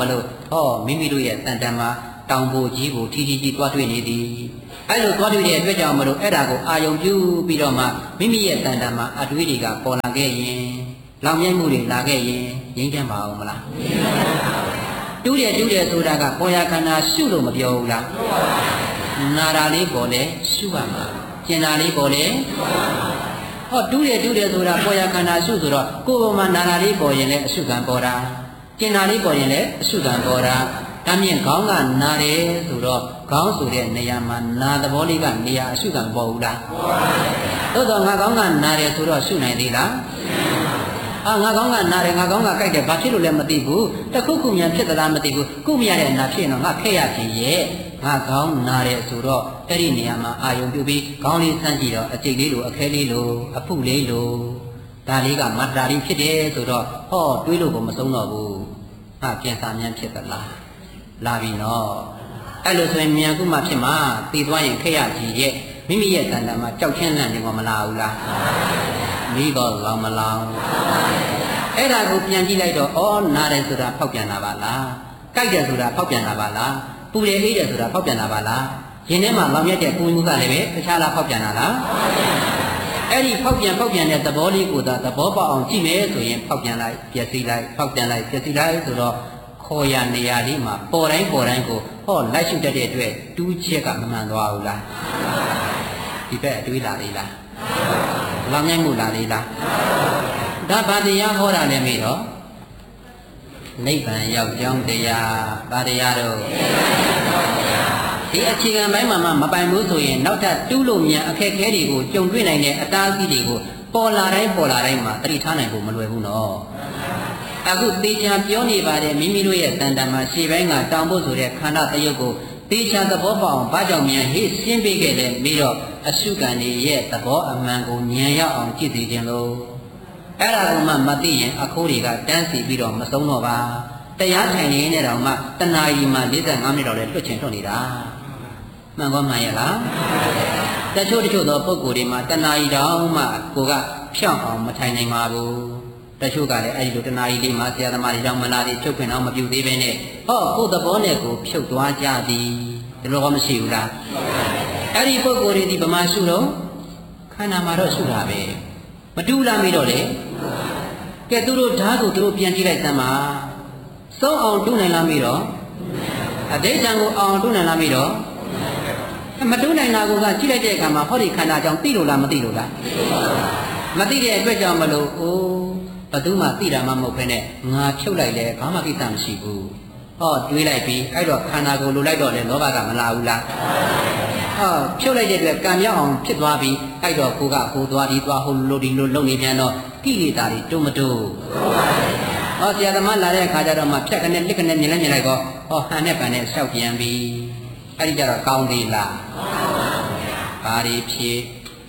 ဟောမိမိတို့ရဲ့တန်တမ်းမှာတောင်ပေါ်ကြီးကိုထီထီကြီးတွားတွေ့နေသည်အဲ့လိုတွားတွေ့တဲ့အတွက်ကြောင့်မလို့အဲ့ဒါကိုအာယုံပြုပြီးတော့မှမိမိရဲ့တန်တမ်းမှာအတွေးတွေကပေါ်လာခဲ့ရင်လောင်မြိုက်မှုတွေလာခဲ့ရင်ငြိမ်းချမ်းပါအောင်မလားတူးတယ်တူးတယ်ဆိုတာကပေါ်ရခန္ဓာရှုလို့မပြောဘူးလားနာတာလေးပေါ်လေရှုပါမှာကျင်တာလေးပေါ်လေဟောတူးတယ်တူးတယ်ဆိုတာပေါ်ရခန္ဓာရှုဆိုတော့ကိုယ်ပေါ်မှာနာတာလေးပေါ်ရင်လည်းအရှုခံပေါ်တာကျင်တာလေးပေါ်ရင်လည်းအရှုခံပေါ်တာဒါမြင်ခေါင်းကနာတယ်ဆိုတော့ခေါင်းဆိုတဲ့နေရာမှာနာသဘောလေးကနေရာအရှုခံပေါ်ဘူးလားသို့တော့ငါခေါင်းကနာတယ်ဆိုတော့ရှုနိုင်သေးလားအာငါကောင်းကနားတယ်ငါကောင်းကကြိုက်တယ်ဘာဖြစ်လို့လဲမသိဘူးတခုခုမြန်ဖြစ်သလားမသိဘူးကုမရတဲ့နာဖြစ်ရင်တော့ငါခက်ရပြီရဲ့ငါကောင်းနားတယ်ဆိုတော့အဲ့ဒီနေရာမှာအာယုံပြုပြီးခေါင်းလေးဆန်းကြည့်တော့အကျိတ်လေးလိုအခဲလေးလိုအဖုလေးလိုဒါလေးကမတ္တာရီဖြစ်တယ်ဆိုတော့ဟောတွေးလို့ကိုမဆုံးတော့ဘူးဟာပြန်စာမြန်ဖြစ်သလားလာပြီနော်အဲ့လိုဆိုရင်မြန်ကုမှဖြစ်မှာသိသွားရင်ခက်ရပြီရဲ့မိမိရဲ့တဏ္ဍာမှာကြောက်ချင်းလန့်နေကမလာဘူးလားမိတော့လောင်မလောင်အဲ့ဒါကိုပြန်ကြည့်လိုက်တော့ဩနားတယ်ဆိုတာဖောက်ပြန်လာပါလားကြိုက်တယ်ဆိုတာဖောက်ပြန်လာပါလားပူတယ်အေးတယ်ဆိုတာဖောက်ပြန်လာပါလားရင်ထဲမှာလောင်ရက်တဲ့ပူမှုကလည်းပဲတခြားလားဖောက်ပြန်လာလားအဲ့ဒီဖောက်ပြန်ဖောက်ပြန်တဲ့သဘောလေးကိုသာသဘောပေါက်အောင်ကြည့်မယ်ဆိုရင်ဖောက်ပြန်လိုက်ပျက်စီးလိုက်ဖောက်ပြန်လိုက်ပျက်စီးလိုက်ဆိုတော့ခေါ်ရနေရာလေးမှာပေါ်တိုင်းပေါ်တိုင်းကိုဟောလိုက်ရှုတတ်တဲ့အတွက်တူးချက်ကမမှန်သွားဘူးလားဒီဘက်အတွေးလာသေးလားလောင်မြိုက်မှုလာသေးလားဒါဘာတရားဟောတာလဲမေးတော့နိဗ္ဗာန်ရောက်ကြောင်းတရားဘာတရားတော့ဒီအခြေခံပိုင်းမှာမပိုင်ဘူးဆိုရင်နောက်ထပ်တူးလို့မြန်အခက်အခဲတွေကိုကြုံတွေ့နိုင်တဲ့အတားအဆီးတွေကိုပေါ်လာတိုင်းပေါ်လာတိုင်းမှာသတိထားနိုင်ဖို့မလွယ်ဘူးနော်အခုတေချာပြောနေပါတယ်မိမိတို့ရဲ့တန်တမှာရှေ့ပိုင်းကတောင်ဖို့ဆိုတဲ့ခန္ဓာတယုတ်ကိုတေချာသဘောပေါက်အောင်ဘာကြောင့်မြန်ဟေ့ရှင်းပေးခဲ့လဲပြီးတော့အရှုခံရဲ့သဘောအမှန်ကိုဉာဏ်ရောက်အောင်ကြည့်သိခြင်းလို့အဲ့ဒါကမှမသိရင်အခိုးတွေကတန်းစီပြီးတော့မဆုံးတော့ပါတရားထိုင်နေနေတော့မှတဏှာကြီးမှ၄၅မိနစ်တော့လဲလွတ်ချင်လွတ်နေတာမှန်ကောမှန်ရလားတချို့တချို့သောပုဂ္ဂိုလ်တွေမှာတဏှာကြီးတောင်မှကိုကဖြောင့်အောင်မထိုင်နိုင်ပါဘူးတချို့ကလည်းအဲ့ဒီလိုတဏှာကြီးလေးမှာဆရာသမားတွေကြောင့်မလားဒီချုပ်ခွင့်အောင်မပြုသေးပဲနဲ့ဟောကိုယ်သဘောနဲ့ကိုဖြုတ်သွားကြသည်ဒီလိုကမရှိဘူးလားအဲ့ဒီပုဂ္ဂိုလ်တွေဒီဗမာရှုတော့ခန္ဓာမှာတော့ရှုတာပဲမတူလာမိတော့လေကဲသူတို့ဓာတ်ကိုသူတို့ပြန်ကြည့်လိုက်သမ်းပါစုံအောင်တူးနိုင်လားမိတော့အတိတ်တန်ကိုအောင်တူးနိုင်လားမိတော့မတူးနိုင်တာကကြည့်လိုက်တဲ့အခါမှာဟောဒီခန္ဓာကြောင့်သိလို့လားမသိလို့လားမသိတဲ့အတွက်ကြောင့်မလို့အိုးဘသူမှသိတာမှမဟုတ်ဘဲနဲ့ငါဖြုတ်လိုက်လဲဘာမှကိစ္စမရှိဘူးဟောတွေးလိုက်ပြီးအဲ့တော့ခန္ဓာကိုလိုလိုက်တော့လေလောဘကမလာဘူးလားဟောဖြုတ်လိုက်တဲ့အတွက်ကံမြောက်အောင်ဖြစ်သွားပြီးအဲ့တော့ကိုကကိုသွားဒီသွားဟိုလိုဒီလိုလုံနေပြန်တော့ကိလေသာတွေတုံးမတုံးဟောဆရာသမားလာတဲ့အခါကျတော့မှဖြတ်ကနေလစ်ကနေမြင်လိုက်မြင်လိုက်တော့ဟောဟန်နဲ့ပန်နဲ့ရှောက်ပြန်ပြီအဲ့ဒီကြတော့ကောင်းသေးလားဘာတွေဖြစ်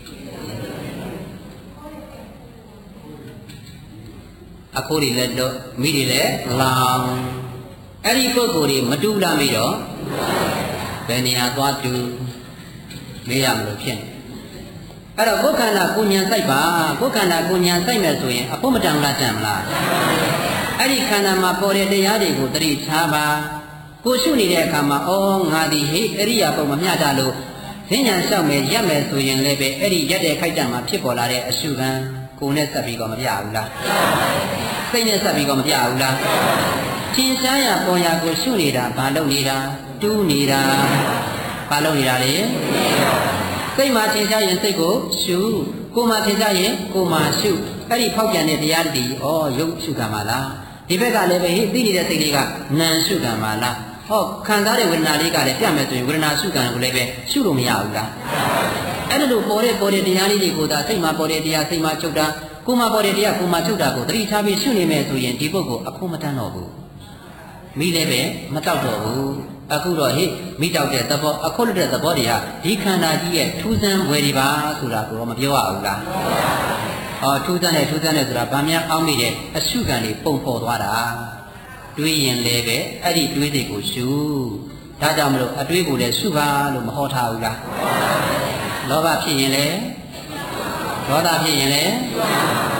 အခုတွေလည်းတော့မိတွေလည်းလောင်အဲ့ဒီပုဂ္ဂိုလ်တွေမတူလားမိတော့ဘယ်နေရာသွားတူမေးရမလို့ဖြစ်နေအဲ့တော့ကိုယ်ခန္ဓာကိုဉာဏ်စိုက်ပါကိုယ်ခန္ဓာကိုဉာဏ်စိုက်မယ်ဆိုရင်အဖို့မတန်လားကြံမလားအဲ့ဒီခန္ဓာမှာပေါ်တဲ့တရားတွေကိုသတိထားပါကိုရှုနေတဲ့အခါမှာဩငါဒီဟိအရိယာပုံမမျှတာလို့ဈဉ္ညာလျှောက်မယ်ရက်မယ်ဆိုရင်လည်းပဲအဲ့ဒီရက်တဲ့ခိုက်တံမှာဖြစ်ပေါ်လာတဲ့အရှုခံကိုယ်နဲ့ဆက်ပြီးတော့မပြဘူးလားစိတ်နဲ့ဆက်ပြီးတော့မပြဘူးလားသင်ရှားရပေါ်ရကိုရှုနေတာဘာလုပ်နေတာတူးနေတာဘာလုပ်နေတာလဲစိတ်မှာသင်ရှားရင်စိတ်ကိုရှုကိုယ်မှာသင်ရှားရင်ကိုယ်မှာရှုအဲ့ဒီဖောက်ပြန်တဲ့တရားတည်းဩရုပ်ရှုခံပါလားဒီဘက်ကလည်းပဲဟိသိနေတဲ့စိတ်လေးကနာမ်ရှုခံပါလားဟောခံစားတဲ့ဝေဒနာလေးကလည်းပြမယ်ဆိုရင်ဝေဒနာရှုခံကိုလည်းပဲရှုလို့မရဘူးလားအဲ့လိုပေါ်တဲ့ပေါ်တဲ့တရားလေးတွေကိုသာစိတ်မှာပေါ်တဲ့တရားစိတ်မှာချုပ်တာကိုယ်မှာပေါ်တဲ့တရားကိုယ်မှာချုပ်တာကိုသတိထားပြီးရှုနေမယ်ဆိုရင်ဒီပုဂ္ဂိုလ်အဖို့မတန်းတော့ဘူးမိလည်းပဲမတောက်တော့ဘူးအခုတော့ဟိမိတောက်တဲ့သဘောအခုလွတ်တဲ့သဘောတွေဟာဒီခန္ဓာကြီးရဲ့ထူးဆန်းဝယ်ဒီပါဆိုတာကိုတော့မပြောရဘူးလားဟောထူးဆန်းတဲ့ထူးဆန်းတဲ့ဆိုတာဗာများအောင်းမိတဲ့အရှုခံတွေပုံဖော်သွားတာတွေးရင်လည်းပဲအဲ့ဒီတွေးတွေကိုရှုဒါကြောင့်မလို့အတွေးကိုလည်းရှုပါလို့မဟောထားဘူးလားလောဘဖြစ်ရင်လည်းဒေါသဖြစ်ရင်လည်း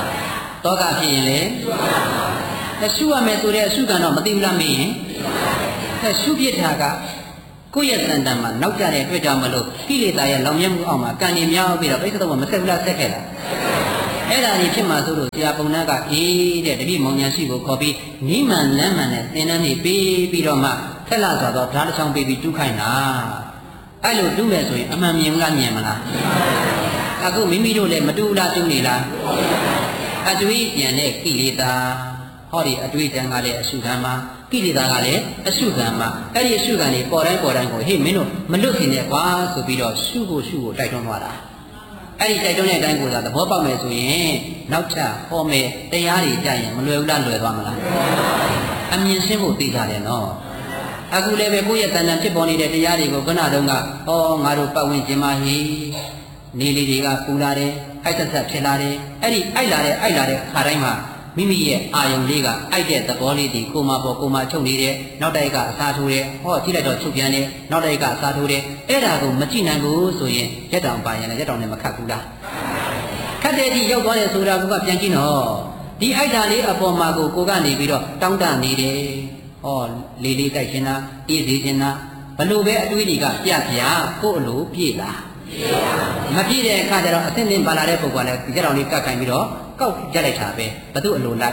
တောကဖြစ်ရင်လည်းရှုရမယ်ဆိုတဲ့အရှုခံတော့မသိဘူးလားမေးရင်အဲရှုပြထားကကိုယ့်ရဲ့တန်တန်မှာနောက်ကျတဲ့အတွက်ကြောင့်မလို့ကိလေသာရဲ့လောင်မြဲမှုအောက်မှာကံနေများပြီးတော့ပြိဿတော့မဆက်ဘူးလားဆက်ခဲ့လားအဲ့ဒါကြီးဖြစ်မှဆိုလို့ဆရာပုံနာကအေးတဲ့တတိမောင်ညာရှိကိုခေါ်ပြီးနိမန်လမ်းမှန်နဲ့သင်္นานနေပြီးပြီးတော့မှထက်လာဆိုတော့ဓာတ်တစ်ချောင်းပေးပြီးတူးခိုင်းတာအဲ့လိုတူးမယ်ဆိုရင်အမှန်မြင်လားမြင်မလားအခုမိမိတို့လည်းမတူးလားတူးနေလားအတွေ့ပြန်တဲ့ကိလေသာဟောဒီအတွေ့တန်ကလည်းအရှုခံမှာကိလေသာကလည်းအရှုခံမှာအဲ့ဒီအရှုခံတွေပေါ်တိုင်းပေါ်တိုင်းကိုဟေ့မင်းတို့မလွတ်ခင်နဲ့ကွာဆိုပြီးတော့ရှုဖို့ရှုဖို့တိုက်တွန်းသွားတာအဲ့ဒီတိုက်တွန်းတဲ့အတိုင်းကိုသာသဘောပေါက်မယ်ဆိုရင်နောက်ထပ်ဟောမယ်တရားတွေကြရင်မလွယ်ဘူးလားလွယ်သွားမလားအမြင်ရှင်းဖို့သိကြတယ်နော်အခုလည်းပဲကိုယ့်ရဲ့တဏ္ဍာဖြစ်ပေါ်နေတဲ့တရားတွေကိုခဏတုန်းကဟောငါတို့ပတ်ဝန်းကျင်မှာဟိနေလေးတွေကပူလာတယ်အိုက်သက်သက်ဖြစ်လာတယ်အဲ့ဒီအိုက်လာတဲ့အိုက်လာတဲ့ခါတိုင်းမှာမိမိရဲ့အာယုံလေးကအိုက်တဲ့သဘောလေးဒီကိုမပေါ်ကိုမချုပ်နေတယ်နောက်တိုက်ကအစားထိုးတယ်ဟောကြည့်လိုက်တော့ချုပ်ပြန်တယ်နောက်တိုက်ကအစားထိုးတယ်အဲ့ဒါကိုမကြည့်နိုင်ဘူးဆိုရင်ရက်တောင်ပါရင်လည်းရက်တောင်နဲ့မခတ်ဘူးလားခတ်တဲ့ဒီရောက်သွားတယ်ဆိုတာကပြန်ကြည့်နော်ဒီအိုက်တာလေးအပေါ်မှာကိုကိုကနေပြီးတော့တောင်းတနေတယ်ဟောလေးလေးတိုက်ရှင်တာအေးသေးရှင်တာဘလို့ပဲအတွေးတွေကပြပြကိုအလိုပြေးလားမပြည့်တဲ့အခါကျတော့အသင့်သင့်ပါလာတဲ့ပုဂ္ဂိုလ်ကလည်းဒီကြောင်လေးကတ်ခိုင်းပြီးတော့ကောက်ကြလိုက်တာပဲဘသူအလိုလိုက်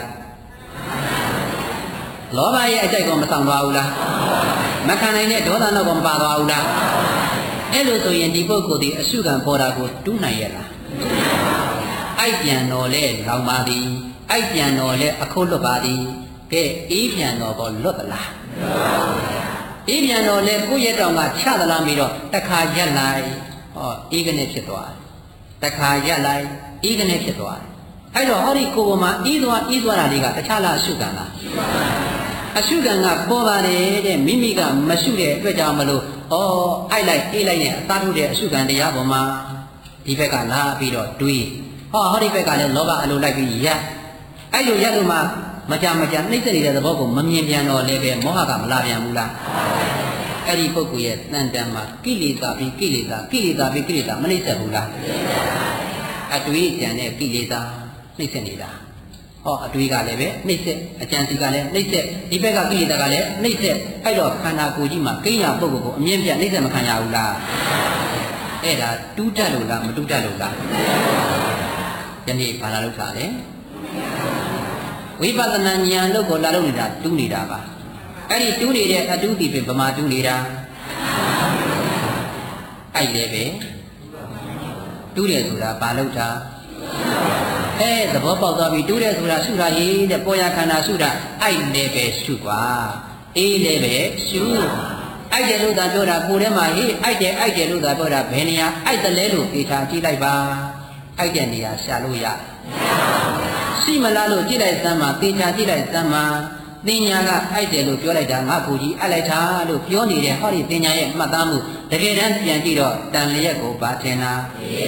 လောဘရဲ့အကြိုက်ကောမဆောင်သွားဘူးလားမခံနိုင်တဲ့ဒေါသတော့ကောမပါသွားဘူးလားအဲ့လိုဆိုရင်ဒီပုဂ္ဂိုလ်ဒီအရှုခံပေါ်တာကိုတူးနိုင်ရဲ့လားအိုက်ပြန်တော်လဲလောင်ပါသည်အိုက်ပြန်တော်လဲအခုလွတ်ပါသည်ကဲအေးပြန်တော်ကောလွတ်သလားအေးပြန်တော်လဲကိုယ့်ရဲ့တောင်ကချသလားပြီးတော့တခါရက်လိုက်ဟောအေးကနေဖြစ်သွားတယ်တခါရက်လိုက်အေးကနေဖြစ်သွားတယ်အဲ့တော့ဟောဒီကိုယ်ပေါ်မှာအေးသွားအေးသွားတာတွေကတခြားလားအရှုခံလားအရှုခံကပေါ်ပါတယ်တဲ့မိမိကမရှုတဲ့အတွက်ကြောင့်မလို့ဩအိုက်လိုက်အေးလိုက်နဲ့အသားထုတ်တဲ့အရှုခံတရားပေါ်မှာဒီဘက်ကလာပြီးတော့တွေးဟောဟောဒီဘက်ကလည်းလောဘအလိုလိုက်ပြီးရက်အဲ့လိုရက်လို့မှမကြမကြနှိမ့်သက်နေတဲ့သဘောကိုမမြင်ပြန်တော့လည်းပဲမောဟကမလာပြန်ဘူးလားအဲ့ဒီပုဂ္ဂိုလ်ရဲ့တန်တန်မှာကိလေသာပြီးကိလေသာကိလေသာပြီးကိလေသာမနှိမ့်သက်ဘူးလားအတွေ့အကြံတဲ့ကိလေသာနှိမ့်သက်နေတာဟောအတွေ့ကလည်းပဲနှိမ့်သက်အကြံစီကလည်းနှိမ့်သက်ဒီဘက်ကကိလေသာကလည်းနှိမ့်သက်အဲ့တော့ခန္ဓာကိုယ်ကြီးမှာကိညာပုဂ္ဂိုလ်ကိုအမြင်ပြနှိမ့်သက်မခံရဘူးလားအဲ့ဒါတူးတတ်လို့လားမတူးတတ်လို့လားယနေ့ဘာလာလုပ်တာလဲဝိပဿနာဉာဏ်လို့ကိုလာလုပ်နေတာတူးနေတာပါအဲ့ဒီတူးနေတဲ့အတူးဒီပင်ဗမာတူးနေတာအဲ့လေပဲတူးတယ်ဆိုတာဘာလို့တာအဲသဘောပေါက်သွားပြီတူးတယ်ဆိုတာရှုတာရေးတဲ့ပေါ်ရခန္ဓာရှုတာအဲ့လေပဲရှုကွာအေးလေပဲရှုအဲ့တယ်လို့သာပြောတာကိုယ်ထဲမှာဟေးအဲ့တယ်အဲ့တယ်လို့သာပြောတာဘယ်နေရာအဲ့တလဲလို့သေချာကြည့်လိုက်ပါအဲ့တဲ့နေရာရှာလို့ရရှိမလားလို့ကြည့်လိုက်စမ်းပါသေချာကြည့်လိုက်စမ်းပါသင်ညာကအိုက်တယ်လို့ပြောလိုက်တာငါကိုကြီးအပ်လိုက်တာလို့ပြောနေတဲ့ဟောဒီသင်ညာရဲ့မှတ်သားမှုတကယ်တမ်းပြန်ကြည့်တော့တန်လျက်ကိုပါထင်လား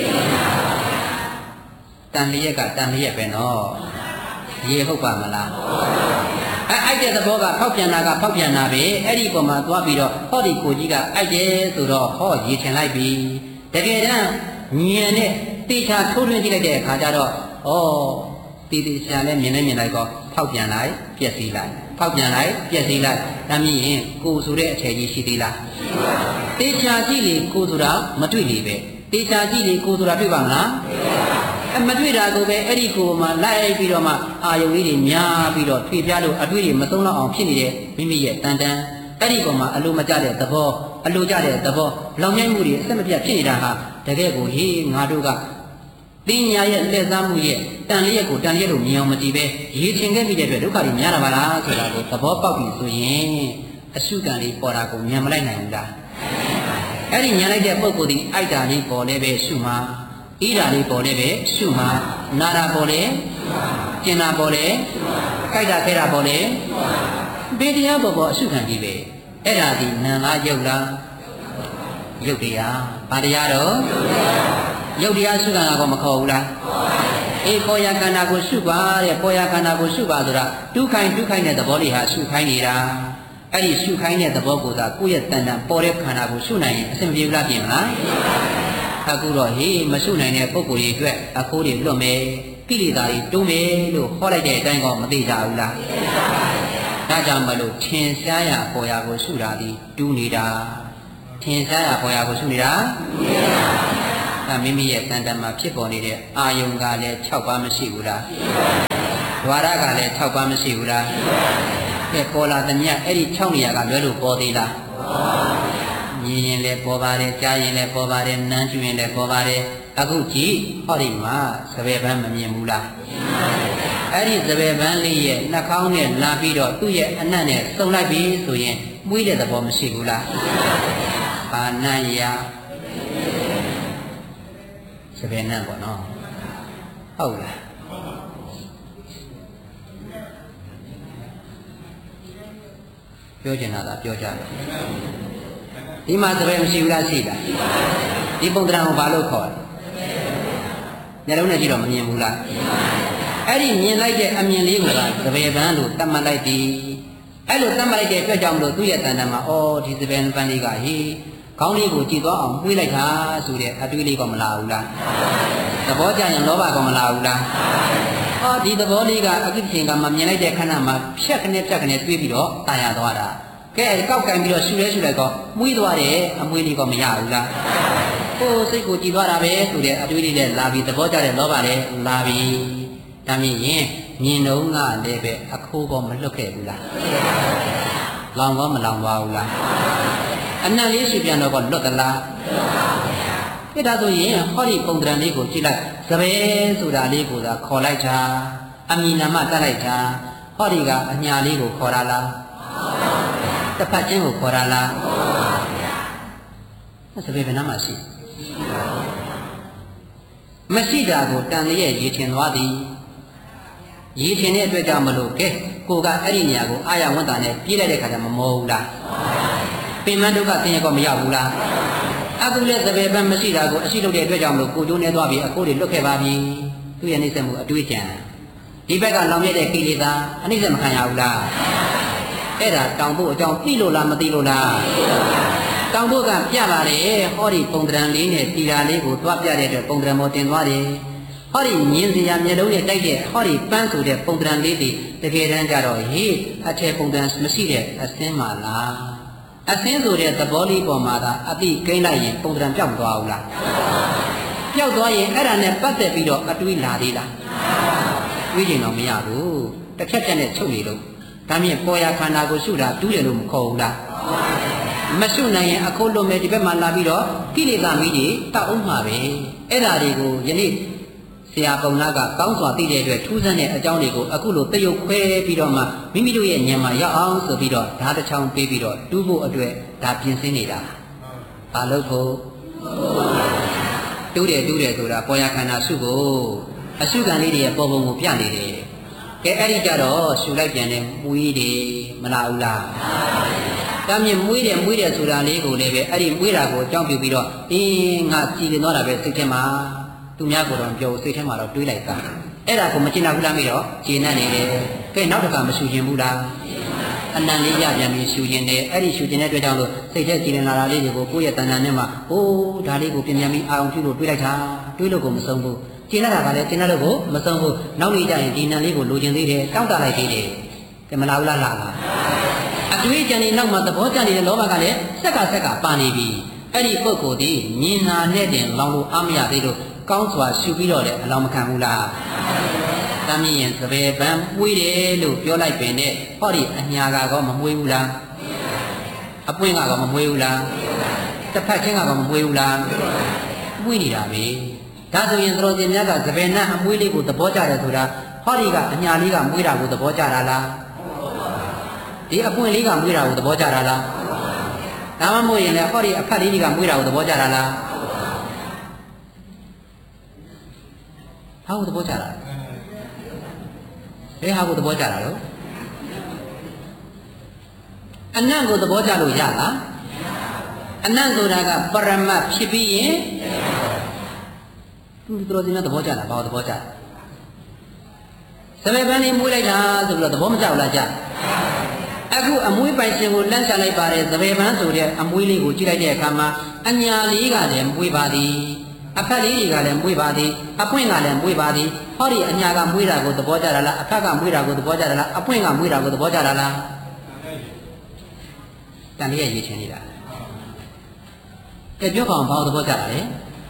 တန်လျက်ကတန်လျက်ပဲနော်ရေဟုတ်ပါမလားအဲအိုက်တဲ့သဘောကဖောက်ပြန်တာကဖောက်ပြန်တာပဲအဲ့ဒီပုံမှာသွားပြီးတော့ဟောဒီကိုကြီးကအိုက်တယ်ဆိုတော့ဟောရေထင်လိုက်ပြီတကယ်တမ်းဉာဏ်နဲ့တေချာထိုးထွင်းကြည့်လိုက်တဲ့အခါကျတော့ဩတေတေချာနဲ့မြင်နေမြင်လိုက်တော့ဖောက်ပြန်လိုက်ပြက်စီးလိုက်ဖောက်ပြန်လိုက်ပြက်စီးလိုက်ဒါမြင်ရင်ကိုဆိုတဲ့အထည်ကြီးရှိသေးလားတေချာကြည့်လေကိုဆိုတာမတွေ့လေပဲတေချာကြည့်လေကိုဆိုတာတွေ့ပါမလားအမတွေ့တာကိုပဲအဲ့ဒီကိုမှလိုက်ပြီးတော့မှအာယုံလေးတွေများပြီးတော့ထွေပြားလို့အတွေ့တွေမသုံးတော့အောင်ဖြစ်နေတဲ့မိမိရဲ့တန်တန်အဲ့ဒီပေါ်မှာအလိုမကျတဲ့သဘောအလိုကျတဲ့သဘောလောင်မြိုက်မှုတွေအဆက်မပြတ်ဖြစ်နေတာဟာတကယ်ကိုဟေးငါတို့ကပညာရဲ့လက်စားမှုရဲ့တန်လျက်ကိုတန်လျက်လို့မြင်အောင်မကြည့်ပဲရေချင်ခဲ့ပြီးတဲ့အတွက်ဒုက္ခတွေများတာပါလားဆိုတာကိုသဘောပေါက်ပြီဆိုရင်အရှုခံလေးပေါ်တာကိုဉာဏ်မလိုက်နိုင်ဘူးလားအဲ့ဒီဉာဏ်လိုက်တဲ့ပုဂ္ဂိုလ်ဒီအိုက်တာလေးပေါ်လဲပဲရှုမှာဣဓာလေးပေါ်လဲပဲရှုမှာနာတာပေါ်လဲကျင်တာပေါ်လဲကြိုက်တာခဲတာပေါ်လဲဘယ်တရားပေါ်ပေါ်အရှုခံကြည့်ပဲအဲ့ဒါဒီနာလားယုတ်လားယုတ်တရားဘာတရားတော့ယုတ်တရားရှုခံတာကောမခေါ်ဘူးလားအေးပေါ်ရခန္ဓာကိုရှုပါတဲ့ပေါ်ရခန္ဓာကိုရှုပါဆိုတာဒုက္ခိုင်းဒုက္ခိုင်းတဲ့သဘောလေးဟာရှုခိုင်းနေတာအဲ့ဒီရှုခိုင်းတဲ့သဘောကိုသာကိုယ့်ရဲ့တဏ္ဍာပေါ်တဲ့ခန္ဓာကိုရှုနိုင်ရင်အဆင်ပြေဘူးလားပြင်မလားအခုတော့ဟေးမရှုနိုင်တဲ့ပုဂ္ဂိုလ်တွေအတွက်အခိုးတွေလွတ်မယ်ကိလေသာတွေတွန်းမယ်လို့ဟောလိုက်တဲ့အတိုင်းကောမသိကြဘူးလားဒါကြောင့်မလို့ထင်ရှားရာပေါ်ရာကိုရှုတာဒီတူးနေတာထင်ရှားရာပေါ်ရာကိုရှုနေတာအဲမိမိရဲ့တန်တမှာဖြစ်ပေါ်နေတဲ့အာယုံကလည်း၆ပါးမရှိဘူးလားဒွါရကလည်း၆ပါးမရှိဘူးလားကဲပေါ်လာသမျှအဲ့ဒီ၆နေရာကလွဲလို့ပေါ်သေးလားမြင်ရင်လည်းပေါ်ပါတယ်ကြားရင်လည်းပေါ်ပါတယ်နမ်းကျွရင်လည်းပေါ်ပါတယ်အခုကြည့်ဟောဒီမှာစပယ်ပန်းမမြင်ဘူးလားအဲ့ဒီစပယ်ပန်းလေးရဲ့နှာခေါင်းနဲ့လာပြီးတော့သူ့ရဲ့အနံ့နဲ့စုံလိုက်ပြီဆိုရင်မွေးတဲ့သဘောမရှိဘူးလားဘာနံ့ရစပယ်နံ့ပေါ့နော်ဟုတ်လားပြောချင်တာလားပြောကြတယ်ဒီမှာစပယ်မရှိဘူးလားရှိလားဒီပုံတရံကိုဘာလို့ခေါ်လဲညလုံးနဲ့ကြည့်တော့မမြင်ဘူးလားအဲ့ဒီမြင်လိုက်တဲ့အမြင်လေးကစပယ်ပန်းလို့တတ်မှတ်လိုက်သည်အဲ့လိုတတ်မှတ်လိုက်တဲ့အတွက်ကြောင့်မလို့သူ့ရဲ့တန်တန်မှာအော်ဒီစပယ်ပန်းလေးကဟေးခေါင်းလေးကိုကြည့်သွားအောင်တွေးလိုက်တာဆိုတဲ့အတွေးလေးကမလာဘူးလားသဘောကျရင်လောဘကမလာဘူးလားအော်ဒီသဘောလေးကအကိစ္စကမှမြင်လိုက်တဲ့ခဏမှာဖြက်ခနဲ့ဖြက်ခနဲ့တွေးပြီးတော့တာယာသွားတာကဲကောက်ကင်ပြီးတော့ရှူရဲရှူလိုက်တော့မွေးသွားတယ်အမွေးလေးကမရဘူးလားကိုယ်စိတ်ကိုကြည်သွားတာပဲဆိုတဲ့အတွေးလေးနဲ့လာပြီးသဘောကျတဲ့လောဘလည်းလာပြီးဒါမြင်ရင်မြင်တော့ကလည်းပဲအခိုးပေါ်မလွတ်ခဲ့ဘူးလားလောင်တော့မလောင်သွားဘူးလားအနံ့လေးရှူပြန်တော့ကလွတ်သလားလွတ်ပါဘူးဗျာဒါဆိုရင်ဟောဒီပုံတံလေးကိုကြည့်လိုက်စပယ်ဆိုတာလေးကိုသာခေါ်လိုက်တာအမည်နာမတတ်လိုက်တာဟောဒီကအညာလေးကိုခေါ်တာလားတစ်ဖက်ချင်းကိုခေါ်တာလားစပယ်ဘယ်နှမှာရှိမရှိတာကိုတန်လျက်ရည်ထင်သွားသည်ရည်ထင်တဲ့အတွက်ကြောင့်မလို့ကဲကိုကအဲ့ဒီနေရာကိုအာရဝန်တာနဲ့ပြေးလိုက်တဲ့ခါကျမမောဘူးလားပင်မဒုက္ခသင်ရကောမရောက်ဘူးလားအခုလည်းစပယ်ပန်းမရှိတာကိုအရှိလုပ်တဲ့အတွက်ကြောင့်မလို့ကိုကျိုးနေသွားပြီအခိုးတွေလွတ်ခဲ့ပါပြီသူ့ရဲ့နှိမ့်ဆက်မှုအတွေးကြံဒီဘက်ကလောင်ရတဲ့ကိလေသာအနှိမ့်ဆက်မခံရဘူးလားအဲ့ဒါတောင်ဖို့အကြောင်းသိလို့လားမသိလို့လားတောင်ဖို့ကပြပါတယ်ဟောဒီပုံတံလေးနဲ့တီရာလေးကိုသွားပြတဲ့အတွက်ပုံတံမောတင်သွားတယ်ဟောဒီမြင်စရာမျက်လုံးနဲ့တိုက်တဲ့ဟောဒီပန်းဆိုတဲ့ပုံတံလေးတွေတကယ်တမ်းကျတော့ဟေးအထည်ပုံတံမရှိတဲ့အစင်းပါလားအစင်းဆိုတဲ့သဘောလေးပေါ်မှာသာအတိကိန်းလိုက်ရင်ပုံတံပြောက်သွားဘူးလားပြောက်သွားရင်အဲ့ဒါနဲ့ပတ်သက်ပြီးတော့အတွေးလာသေးလားတွေးရင်တော့မရဘူးတစ်ချက်ချက်နဲ့ချုပ်နေလို့ဒါမြင်ပေါ်ရခန္ဓာကိုရှုတာတူးတယ်လို့မခေါ်ဘူးလားမရှုနိုင်ရင်အခုလုံးမဲ့ဒီဘက်မှာလာပြီးတော့ကိလေသာမီးတွေတောက်အောင်မှာပဲအဲ့ဒါတွေကိုယနေ့ဆရာပုံနာကကောင်းစွာသိတဲ့အတွက်ထူးဆန်းတဲ့အကြောင်းတွေကိုအခုလိုတရုပ်ခွဲပြီးတော့မှမိမိတို့ရဲ့ဉာဏ်မှာရောက်အောင်ဆိုပြီးတော့ဓာတ်တစ်ချောင်းပေးပြီးတော့တူးဖို့အတွက်ဒါပြင်ဆင်နေတာဘာလို့ဖို့တူးတယ်တူးတယ်ဆိုတာပေါ်ရခန္ဓာရှုဖို့အရှုခံလေးတွေရဲ့ပေါ်ပုံကိုပြနေတယ်ကဲအဲ့ဒီကြတော့ရှုလိုက်ပြန်တယ်မွေးတယ်မလားဘူးလားဒါမြင်မွေးတယ်မွေးတယ်ဆိုတာလေးကိုလည်းပဲအဲ့ဒီမွေးတာကိုအကြောင်းပြုပြီးတော့အင်းငါကြည်နေတော့တာပဲစိတ်ထဲမှာသူများကတော့ပြောစိတ်ထဲမှာတော့တွေးလိုက်တာအဲ့ဒါကိုမကျင်နာဘူးလားမေးတော့ကျင်နေတယ်ကဲနောက်တစ်ခါမရှူခြင်းဘူးလားအနံလေးရပြန်ပြီးရှူခြင်းတယ်အဲ့ဒီရှူခြင်းတဲ့အတွက်ကြောင့်လို့စိတ်ထဲကြည်နေလာတာလေးတွေကိုကိုယ့်ရဲ့တဏ္ဍာနဲ့မှအိုးဒါလေးကိုပြန်ပြန်ပြီးအာရုံပြုလို့တွေးလိုက်တာတွေးလို့ကိုမဆုံးဘူးကျင်လာတာကလည်းကျင်လာလို့ကိုမဆုံးဘူးနောက်နေ့ကျရင်ဒီနံလေးကိုလိုချင်သေးတယ်တောင်းတလိုက်သေးတယ်ကဲမလားဘူးလားလားလားအတွေးကြံနေနောက်မှာသဘောကျနေတဲ့လောဘကလည်းစက်ကစက်ကပါနေပြီအဲ့ဒီပုဂ္ဂိုလ်ဒီမြင်နာနဲ့တင်လောင်လို့အားမရသေးလို့ကောင်းစွာရှုပြီးတော့လည်းအလောင်းမခံဘူးလားတမ်းမြင်ရင်သဘေပန်းမွေးတယ်လို့ပြောလိုက်ပင်နဲ့ဟောဒီအညာကောမမွေးဘူးလားအပွင့်ကောမမွေးဘူးလားတစ်ဖက်ချင်းကောမမွေးဘူးလားမွေးနေတာပဲဒါဆိုရင်သတော်ရှင်များကသဘေနအမွေးလေးကိုသဘောကျတယ်ဆိုတာဟောဒီကအညာလေးကမွေးတာကိုသဘောကျတာလားဒီအပွင့်လေးကမွေးတာကိုသဘောကျတာလားဒါမှမဟုတ်ရင်လည်းဟောဒီအဖက်လေးကမွေးတာကိုသဘောကျတာလားဟာကိုသဘောကျတာဘယ်ဟာကိုသဘောကျတာလို့အနံ့ကိုသဘောကျလို့ရလားအနံ့ဆိုတာကပရမတ်ဖြစ်ပြီးရင်သူတို့ဒီမှာသဘောကျတာဘာလို့သဘောကျလဲစပယ်ပန်းလေးမွေးလိုက်တာဆိုပြီးတော့သဘောမကျဘူးလားကြအခုအမွေးပိုင်ရှင်ကိုလန့်ချလိုက်ပါတယ်စပယ်ပန်းဆိုတဲ့အမွေးလေးကိုကြည့်လိုက်တဲ့အခါမှာအညာလေးကလည်းမွေးပါသည်အဖက်လေးတွေကလည်းမွေးပါသည်အပွင့်ကလည်းမွေးပါသည်ဟောဒီအညာကမွေးတာကိုသဘောကျတာလားအဖက်ကမွေးတာကိုသဘောကျတာလားအပွင့်ကမွေးတာကိုသဘောကျတာလားတန်လေးရဲ့ရေးချင်နေတာကဲပြောပါအောင်ဘာလို့သဘောကျတာလဲ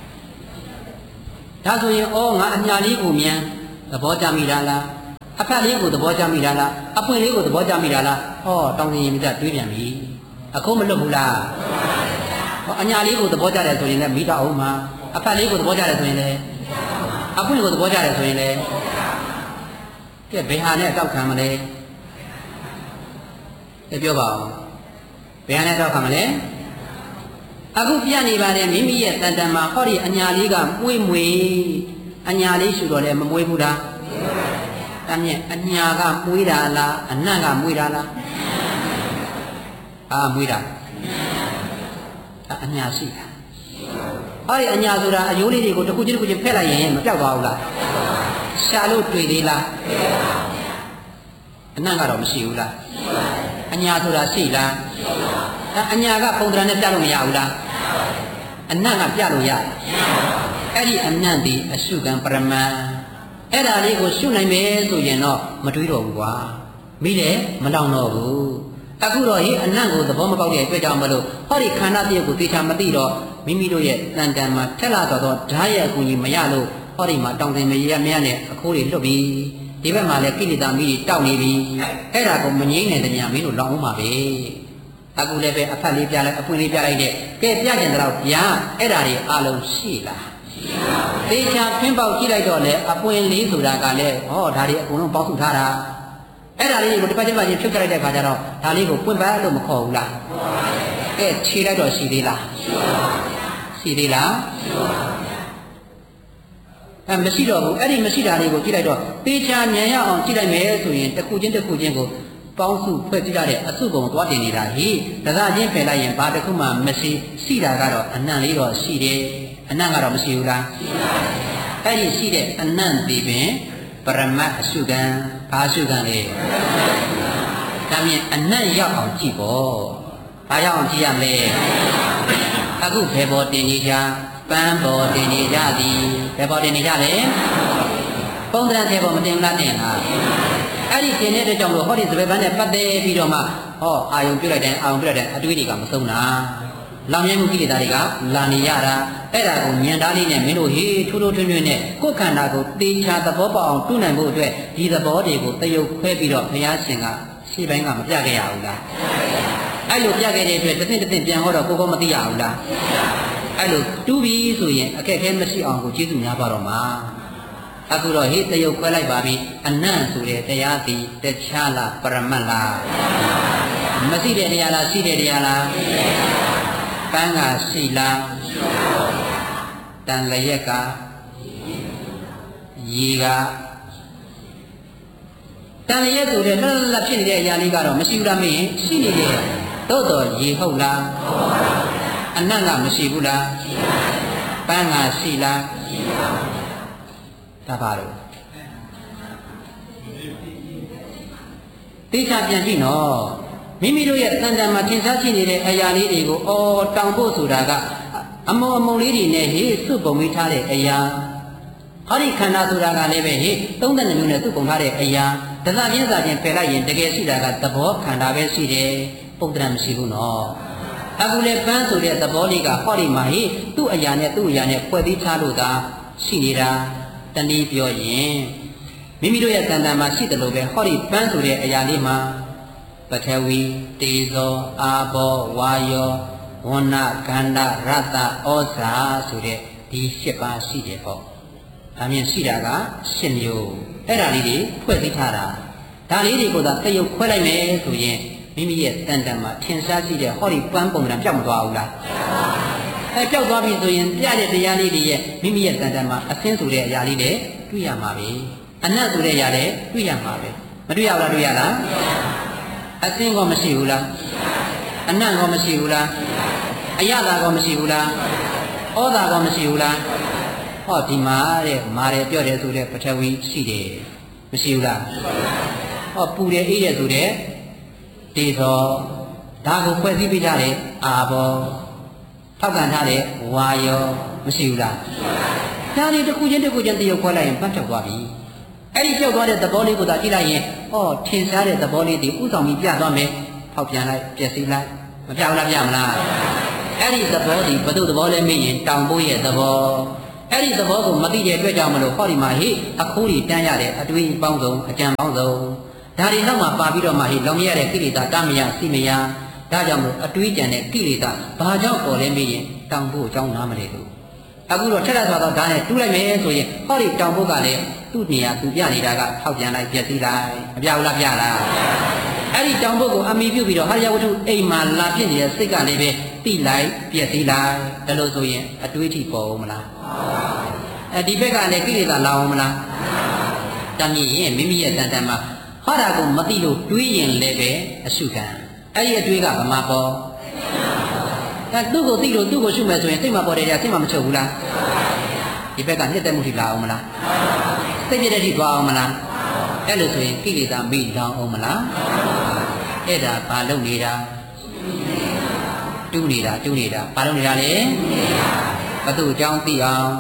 ဒါဆိုရင်ဩငါအညာလေးကိုမြန်သဘောကျမိတာလားအဖက်လေးကိုသဘောကျမိတာလားအပွင့်လေးကိုသဘောကျမိတာလားဟောတောင်းစင်ရင်မြတ်တွေးပြန်ပြီအခုမလွတ်ဘူးလားဟောအညာလေးကိုသဘောကျတယ်ဆိုရင်လည်းမိတော့အောင်မှာအဖက်လေးကိုသဘောကျတယ်ဆိုရင်လည်းအပွင့်ကိုသဘောကျတယ်ဆိုရင်လည်းကဲဘယ်ဟာနဲ့တောက်ခံမလဲကဲပြောပါဦးဘယ်ဟာနဲ့တောက်ခံမလဲအခုပြနေပါတယ်မိမိရဲ့တန်တန်မှာဟောဒီအညာလေးကမွေးမွေအညာလေးရှူတော့လည်းမမွေးဘူးလားတမ်းမြအညာကမွေးတာလားအနံ့ကမွေးတာလားအာမွေးတာအညာရှိတာဟောဒီအညာဆိုတာအယိုးလေးတွေကိုတစ်ခုချင်းတစ်ခုချင်းဖက်လိုက်ရင်မပြောက်သွားဘူးလားရှာလို့တွေ့သေးလားအနံ့ကတော့မရှိဘူးလားအညာဆိုတာရှိလားအညာကပုံသဏ္ဍာန်နဲ့ပြလို့မရဘူးလားအနံ့ကပြလို့ရအဲ့ဒီအနံ့ဒီအရှုခံပရမန်အဲ့ဒါလေးကိုရှုနိုင်မယ်ဆိုရင်တော့မတွေးတော့ဘူးကွာမိလည်းမတောင်းတော့ဘူးအခုတော့ဟိအနံ့ကိုသဘောမပေါက်တဲ့အတွက်ကြောင့်မလို့ဟောဒီခန္ဓာတည်းကိုသိချာမသိတော့မိမိတို့ရဲ့တန်တန်မှာထက်လာတော့ဓာတ်ရဲ့အကူကြီးမရလို့ဟောဒီမှာတောင်းတင်မရမရနဲ့အခိုးတွေလွတ်ပြီးဒီဘက်မှာလည်းကိလေသာမိတွေတောက်နေပြီအဲ့ဒါကိုမငြိမ့်တဲ့တရားမင်းတို့လောင်းအောင်ပါပဲအခုလည်းပဲအဖက်လေးပြလိုက်အပွင့်လေးပြလိုက်တဲ့ကဲပြကျင်တော့ဗျာအဲ့ဒါတွေအလုံးရှိလားရှိပါဘူးသေချာဖင်းပေါက်ကြည့်လိုက်တော့လေအပွင့်လေးဆိုတာကလည်းဟောဒါတွေအကုန်လုံးပေါက်စုထားတာအဲ့ဒါလေးကိုတစ်ပတ်တစ်ပတ်ချင်းဖြုတ်ကြလိုက်တဲ့ခါကျတော့ဒါလေးကိုပွင့်ပါလို့မခေါ်ဘူးလားခေါ်ပါဘူးကဲခြေလိုက်တော့ရှိသေးလားရှိပါဘူးရှိသေးလားရှိပါဘူးအဲမရှိတော့ဘူးအဲ့ဒီမရှိတာလေးကိုကြည့်လိုက်တော့သေချာဉာဏ်ရအောင်ကြည့်လိုက်မယ်ဆိုရင်တစ်ခုချင်းတစ်ခုချင်းကိုပေါင်းစုဖွဲ့ကြည့်ရတဲ့အစုပုံသွားတင်နေတာဟိတစားချင်းဖယ်လိုက်ရင်ဘာတစ်ခုမှမရှိရှိတာကတော့အနံ့လေးတော့ရှိတယ်အနံ့ကတော့မရှိဘူးလားရှိပါဘူးအဲ့ဒီရှိတဲ့အနံ့ဒီပင်ပရမတ်အရှုခံဘာအရှုခံလဲဒါမြင်အနံ့ရောက်အောင်ကြည့်ပေါ့ဘာရောက်အောင်ကြည့်ရမလဲအခုဘယ်ပေါ်တင်နေကြပန်းပေါ်တင်နေကြသည်ဘယ်ပေါ်တင်နေကြလဲပုံသဏ္ဍာန်ထဲပေါ်မတင်ဘူးလားတင်လားအဲ့ဒီတင်တဲ့ကြောင့်လို့ဟောဒီစပယ်ပန်းနဲ့ပတ်သက်ပြီးတော့မှဟောအာယုံပြုတ်လိုက်တယ်အာယုံပြုတ်လိုက်တယ်အတွေးတွေကမဆုံးတာလောင်မြဲမှုကိလေသာတွေကလာနေရတာအဲ့ဒါကိုဉာဏ်သားလေးနဲ့မင်းတို့ဟေးထိုးထိုးထွင်းထွင်းနဲ့ကိုယ်ခန္ဓာကိုသေချာသဘောပေါက်အောင်တွန်းနိုင်ဖို့အတွက်ဒီသဘောတွေကိုတယုတ်ခွဲပြီးတော့ဘုရားရှင်ကရှေ့ပိုင်းကမပြခဲ့ရဘူးလားအဲ့လိုပြခဲ့တဲ့အတွက်တစ်သိတစ်သိပြန်ဟောတော့ကိုယ်ကောမသိရဘူးလားအဲ့လိုတူးပြီးဆိုရင်အခက်အခဲမရှိအောင်ကိုကျေးဇူးများပါတော့မှာအခုတော့ဟေးတယုတ်ခွဲလိုက်ပါပြီအနံ့ဆိုတဲ့တရားစီတခြားလားပရမတ်လားမရှိတဲ့တရားလားရှိတဲ့တရားလားပန်းကရှိလားတန်လျက်ကရေကတန်လျက်ဆိုတဲ့လှလှလှဖြစ်နေတဲ့အရာလေးကတော့မရှိဘူးလားမင်းရှိနေတယ်သို့တော်ရေဟုတ်လားအနံ့ကမရှိဘူးလားပန်းကရှိလားဒါပါတော့သိချပြန်ကြည့်နော်မိမိတို့ရဲ့တန်တန်မှာသင်္ချာရှိနေတဲ့အရာလေးတွေကိုအော်တောင်ဖို့ဆိုတာကအမုံအမုံလေးတွေနဲ့ဟေးစုပုံမိထားတဲ့အရာဟောဒီခန္ဓာဆိုတာကလည်းပဲဟေးသုံးတဲ့မျိုးနဲ့စုပုံထားတဲ့အရာဒသပြင်းစာချင်းဖယ်လိုက်ရင်တကယ်ရှိတာကသဘောခန္ဓာပဲရှိတယ်ပုံတရမရှိဘူးနော်အခုလေပန်းဆိုတဲ့သဘောလေးကဟောဒီမှာဟေးသူ့အရာနဲ့သူ့အရာနဲ့ဖွဲ့ပြီးထားလို့သာရှိနေတာတနည်းပြောရင်မိမိတို့ရဲ့တန်တန်မှာရှိတယ်လို့ပဲဟောဒီပန်းဆိုတဲ့အရာလေးမှာပထဝီတေဇောအာဘောဝါယောဝဏကန္ဓရတ္တဩဇာဆိုတဲ့ဒီ၈ပါးရှိတယ်ပေါ့ဒါမြင်ရှိတာက၈မျိုးအဲ့ဒါလေးတွေဖွဲ့သိထားတာဒါလေးတွေကိုသာတယုတ်ခွဲလိုက်မယ်ဆိုရင်မိမိရဲ့တန်တန်မှာထင်ရှားရှိတဲ့ဟောဒီပန်းပုံစံပြောက်မသွားဘူးလားအဲပြောက်သွားပြီဆိုရင်ပြတဲ့တရားလေးတွေရဲ့မိမိရဲ့တန်တန်မှာအသင်းဆိုတဲ့အရာလေးတွေတွေ့ရမှာပဲအနတ်ဆိုတဲ့အရာတွေတွေ့ရမှာပဲမတွေ့ရဘူးလားတွေ့ရလားအသင်းကောမရှိဘူးလားအနံ့ကောမရှိဘူးလားအယတာကောမရှိဘူးလားဩတာကောမရှိဘူးလားဟောဒီမှာတဲ့မာတယ်ပြော့တယ်ဆိုတဲ့ပထဝီရှိတယ်မရှိဘူးလားဟောပူတယ်အေးတယ်ဆိုတဲ့တေဇောဒါကိုဖွဲ့စည်းပေးကြတယ်အာဘောထောက်ကန်ထားတဲ့ဝါယောမရှိဘူးလားဒါတွေတစ်ခုချင်းတစ်ခုချင်းတရုပ်ခွဲလိုက်ရင်ပတ်ထွက်သွားပြီအဲ့ဒီပြောက်သွားတဲ့သဘောလေးကိုသာကြည့်လိုက်ရင်ဩထင်ရှားတဲ့သဘောလေးတွေဥဆောင်ပြီးပြသွားမယ်ဖောက်ပြန်လိုက်ပျက်စီးလိုက်မပြောင်းလားပြမလားအဲ့ဒီသဘောဒီဘု து သဘောလဲမေးရင်တောင်ဖို့ရဲ့သဘောအဲ့ဒီသဘောကိုမသိတဲ့အတွက်ကြောင့်မလို့ဟောဒီမှာဟိအခုဒီတန်းရတဲ့အတွေးပေါင်းစုံအကြံပေါင်းစုံဒါတွေနောက်မှာပါပြီးတော့မှဟိလောင်ရတဲ့ကိလေသာတမယစိမယဒါကြောင့်မို့အတွေးကြံတဲ့ကိလေသာဘာကြောင့်ပေါ်လဲမေးရင်တောင်ဖို့အကြောင်းနားမလဲလို့အခုတော့ထက်ထဆိုတော့ဒါနဲ့တူးလိုက်မယ်ဆိုရင်ဟောဒီတောင်ဖို့ကလည်းသူ့နေရာသူပြနေတာကထောက်ပြန်လိုက်ပြည့်စည်လိုက်မပြဘူးလားပြလားအဲ့ဒီတောင်ဖို့ကိုအမိပြုပြီးတော့ဟာရဝတ္ထုအိမ်မှာလာဖြစ်နေတဲ့စိတ်ကလည်းပဲတိလိုက်ပြည့်စည်လိုက်ဒါလို့ဆိုရင်အတွေးထိပေါ်အောင်မလားအဲဒီဘက်ကလည်းကိလေသာလာအောင်မလားတမ်းမြင်ရင်မိမိရဲ့တန်တန်မှာဟောတာကိုမသိလို့တွေးရင်လည်းပဲအရှုခံအဲ့ဒီအတွေးကဗမာပေါ်အဲသူ့ကိုသိလို့သူ့ကိုရှုမယ်ဆိုရင်စိတ်မှာပေါ်တယ်ကြစိတ်မှာမချုပ်ဘူးလားဒီဘက်ကနှစ်သက်မှုထိလာအောင်မလားစိတ်ပြည့်တဲ့ထိသွားအောင်မလားအဲ့လိုဆိုရင်ကိလေသာမိလောင်အောင်မလားအဲ့ဒါဘာလုပ်နေတာတူးနေတာတူးနေတာဘာလုပ်နေတာလဲဘသူအကြောင်းသိအောင်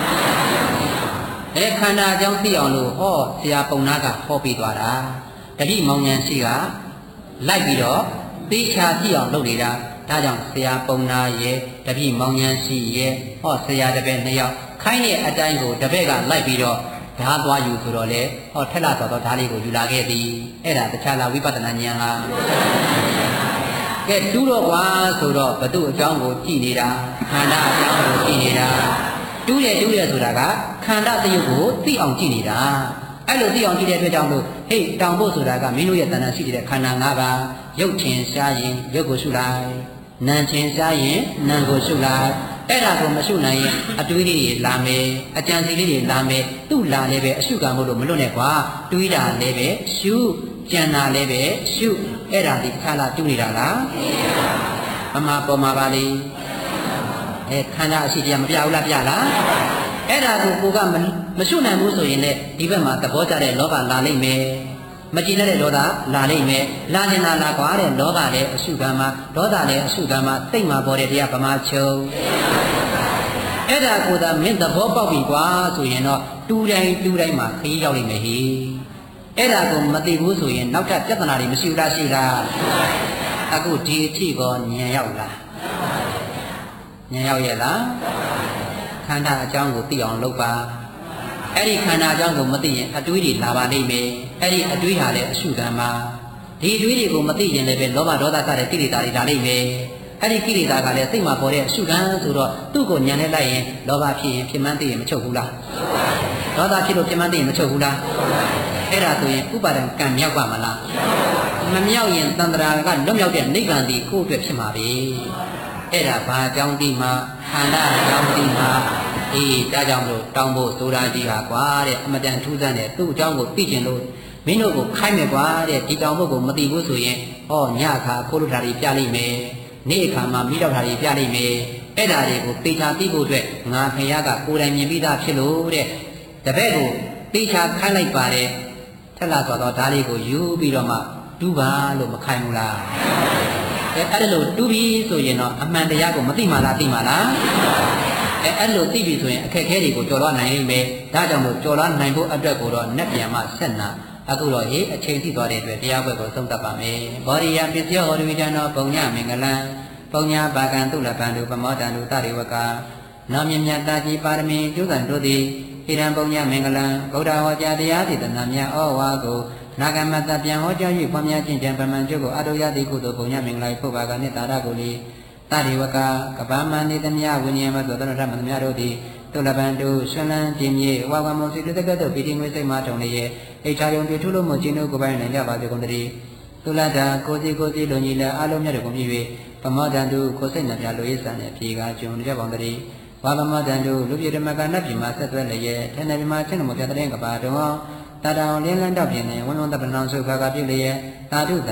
အဲခန္ဓာအကြောင်းသိအောင်လို့ဟောဆရာပုံနာကဟောပြီးသွားတာတတိမောင်ဉဏ်ရှိကလိုက်ပြီးတော့သိချာသိအောင်လုပ်နေတာဒါကြောင့်ဆရာပုံနာရဲ့တတိမောင်ဉဏ်ရှိရဲ့ဟောဆရာတပည့်နှစ်ယောက်ခိုင်းတဲ့အတိုင်းကိုတပည့်ကလိုက်ပြီးတော့ဓာသွားယူဆိုတော့လေဟောထက်လာတော့ဓာလေးကိုယူလာခဲ့သည်အဲ့ဒါတခြားလားဝိပဿနာဉာဏ်လားကဲတူးတော့ကွာဆိုတော့ဘသူအကြောင်းကိုကြည့်နေတာခန္ဓာအကြောင်းကိုကြည့်နေတာတူးတယ်တူးတယ်ဆိုတာကခန္ဓာသရုပ်ကိုသိအောင်ကြည့်နေတာအဲ့လိုသိအောင်ကြည့်တဲ့အတွက်ကြောင့်လို့ဟေ့တောင်ဖို့ဆိုတာကမင်းတို့ရဲ့တဏ္ဍာရှိတဲ့ခန္ဓာ၅ပါးရုပ်ချင်းရှားရင်ရုပ်ကိုရှုလိုက်နာမ်ချင်းရှားရင်နာမ်ကိုရှုလိုက်အဲ့ဒါကိုမရှုနိုင်ရင်အတွေးလေးတွေလာမယ်အကြံစီလေးတွေလာမယ်သူ့လာလည်းပဲအရှုကံမို့လို့မလွတ်နဲ့ကွာတွေးတာလည်းပဲရှုကြံတာလည်းပဲရှုအဲ့ဒါဒီခါလာတူးနေတာလားမမပေါ်မှာပါလေအဲခန္ဓာအရှိတရားမပြဘူးလားပြလားအဲ့ဒါကိုကိုကမရှုနိုင်ဘူးဆိုရင်လည်းဒီဘက်မှာသဘောကျတဲ့လောဘလာလိမ့်မယ်မကြည်တဲ့ဒေါသလာလိမ့်မယ်လာနေတာလာကွာတဲ့လောဘလည်းအရှုကံမှာဒေါသလည်းအရှုကံမှာသိမ့်မှာပေါ်တဲ့တရားဗမာချုပ်အဲ့ဒါကိုသာမင်းသဘောပေါက်ပြီကွာဆိုရင်တော့တူတိုင်းတူတိုင်းမှာခရီးရောက်လိမ့်မယ်ဟိအဲ့ဒါကိုမသိဘူးဆိုရင်နောက်ထပ်ပြဿနာတွေမရှိဘူးလားရှိလားအခုဒီအထိကောဉာဏ်ရောက်လားဉာဏ်ရောက်ရဲ့လားခန္ဓာအကြောင်းကိုသိအောင်လုပ်ပါအဲ့ဒီခန္ဓာအကြောင်းကိုမသိရင်အတွေးတွေလာပါလိမ့်မယ်အဲ့ဒီအတွေးဟာလည်းအရှုခံပါဒီအတွေးတွေကိုမသိရင်လည်းပဲလောဘဒေါသစတဲ့ကိလေသာတွေလာလိမ့်မယ်အဲ့ဒီကိလေသာကလည်းစိတ်မှာပေါ်တဲ့အရှုခံဆိုတော့သူ့ကိုဉာဏ်နဲ့လိုက်ရင်လောဘဖြစ်ရင်ဖြစ်မှန်းသိရင်မချုပ်ဘူးလားဒေါသဖြစ်လို့ဖြစ်မှန်းသိရင်မချုပ်ဘူးလားအဲ့ဒါဆိုရင်ဥပါဒံကံမြောက်ပါမလားမမြောက်ရင်တန္တရာကလွတ်မြောက်တဲ့နိဗ္ဗာန်ဒီကိုယ့်အတွက်ဖြစ်မှာပဲအဲ့ဒါဘာကြောင့်ဒီမှာခန္ဓာကြောင့်ဒီမှာအေးဒါကြောင့်မလို့တောင်းဖို့ဆိုတာကြီးပါကွာတဲ့အမတန်ထူးဆန်းတဲ့သူ့အကြောင်းကိုသိကျင်လို့မင်းတို့ကိုခိုင်းမယ်ကွာတဲ့ဒီတောင်းဖို့ကိုမသိဘူးဆိုရင်ဟောညခါခိုးလို့ဓာတ်တွေပြလိမ့်မယ်နေ့အခါမှာမိတော့ဓာတ်တွေပြလိမ့်မယ်အဲ့ဒါတွေကိုသိချာသိဖို့အတွက်ငါခရကကိုယ်တိုင်မြင်ပြီးသားဖြစ်လို့တဲ့တပည့်ကိုသိချာခိုင်းလိုက်ပါတယ်ထက်လာဆိုတော့ဓာတ်လေးကိုယူပြီးတော့မှတူးပါလို့မခိုင်းဘူးလားအဲအဲ့လိုတူးပြီးဆိုရင်တော့အမှန်တရားကိုမသိမှလားသိမှလားအဲအဲ့လိုသိပြီဆိုရင်အခက်အခဲတွေကိုကျော်လွှားနိုင်လိမ့်မယ်ဒါကြောင့်မို့ကျော်လွှားနိုင်ဖို့အတွက်ကိုတော့နဲ့ပြန်မှဆက်နာအခုတော့ဟေးအချိန်သိသွားတဲ့အတွက်တရားပွဲကိုသုံးသပ်ပါမယ်ဘောရိယပစ္စယဟောရိဝိတံသောပုံညမင်္ဂလံပုံညာပါကံသုလပံတုပမောတံတုတရိဝကနောင်မြမြတ်တာကြီးပါရမီကျုကံတို့သည်ဣရံပုံညမင်္ဂလံဗုဒ္ဓဟောကြားတရားဒေသနာများဩဝါကိုနာဂမတပြန်ဟောကြား၍ပွားများခြင်းတံပမန်ကျုပ်ကိုအတုယတိကုသိုလ်ပုံညမင်္ဂလာဖို့ပါကနိတာရကိုလီတရိဝကကပမန္တိတမြဝိညာဉ်မသောတရထမမြတို့သည်တုလပံတုဆွလန်းပြင်းမြေဝါဝမောစီတကတ်တို့ပိတိငွေစိတ်မှထုံလျက်အိချာယုံပြထုလို့မို့ခြင်းတို့ကိုပိုင်နိုင်ကြပါစေကုန်တည်းသုလတာကိုစီကိုစီလူညီလာအလုံးမြတ်တို့ကိုမြည်၍ပမောတန်တုကိုစိတ်နှပြလူရေးဆန်တဲ့ဖြေကကျုံကြပါတည်းဝါပမောတန်တုလူပြဓမ္မကနတ်ပြည်မှာဆက်သွဲလျက်ထေနပြည်မှာချင်းတော်ပြတဲ့ကပါတော်တာတောင်လင်းလန်းတော့ပြင်းနေဝန်းဝန်းတပဏောင်ဆုခါကပြုလျက်သာဓုတ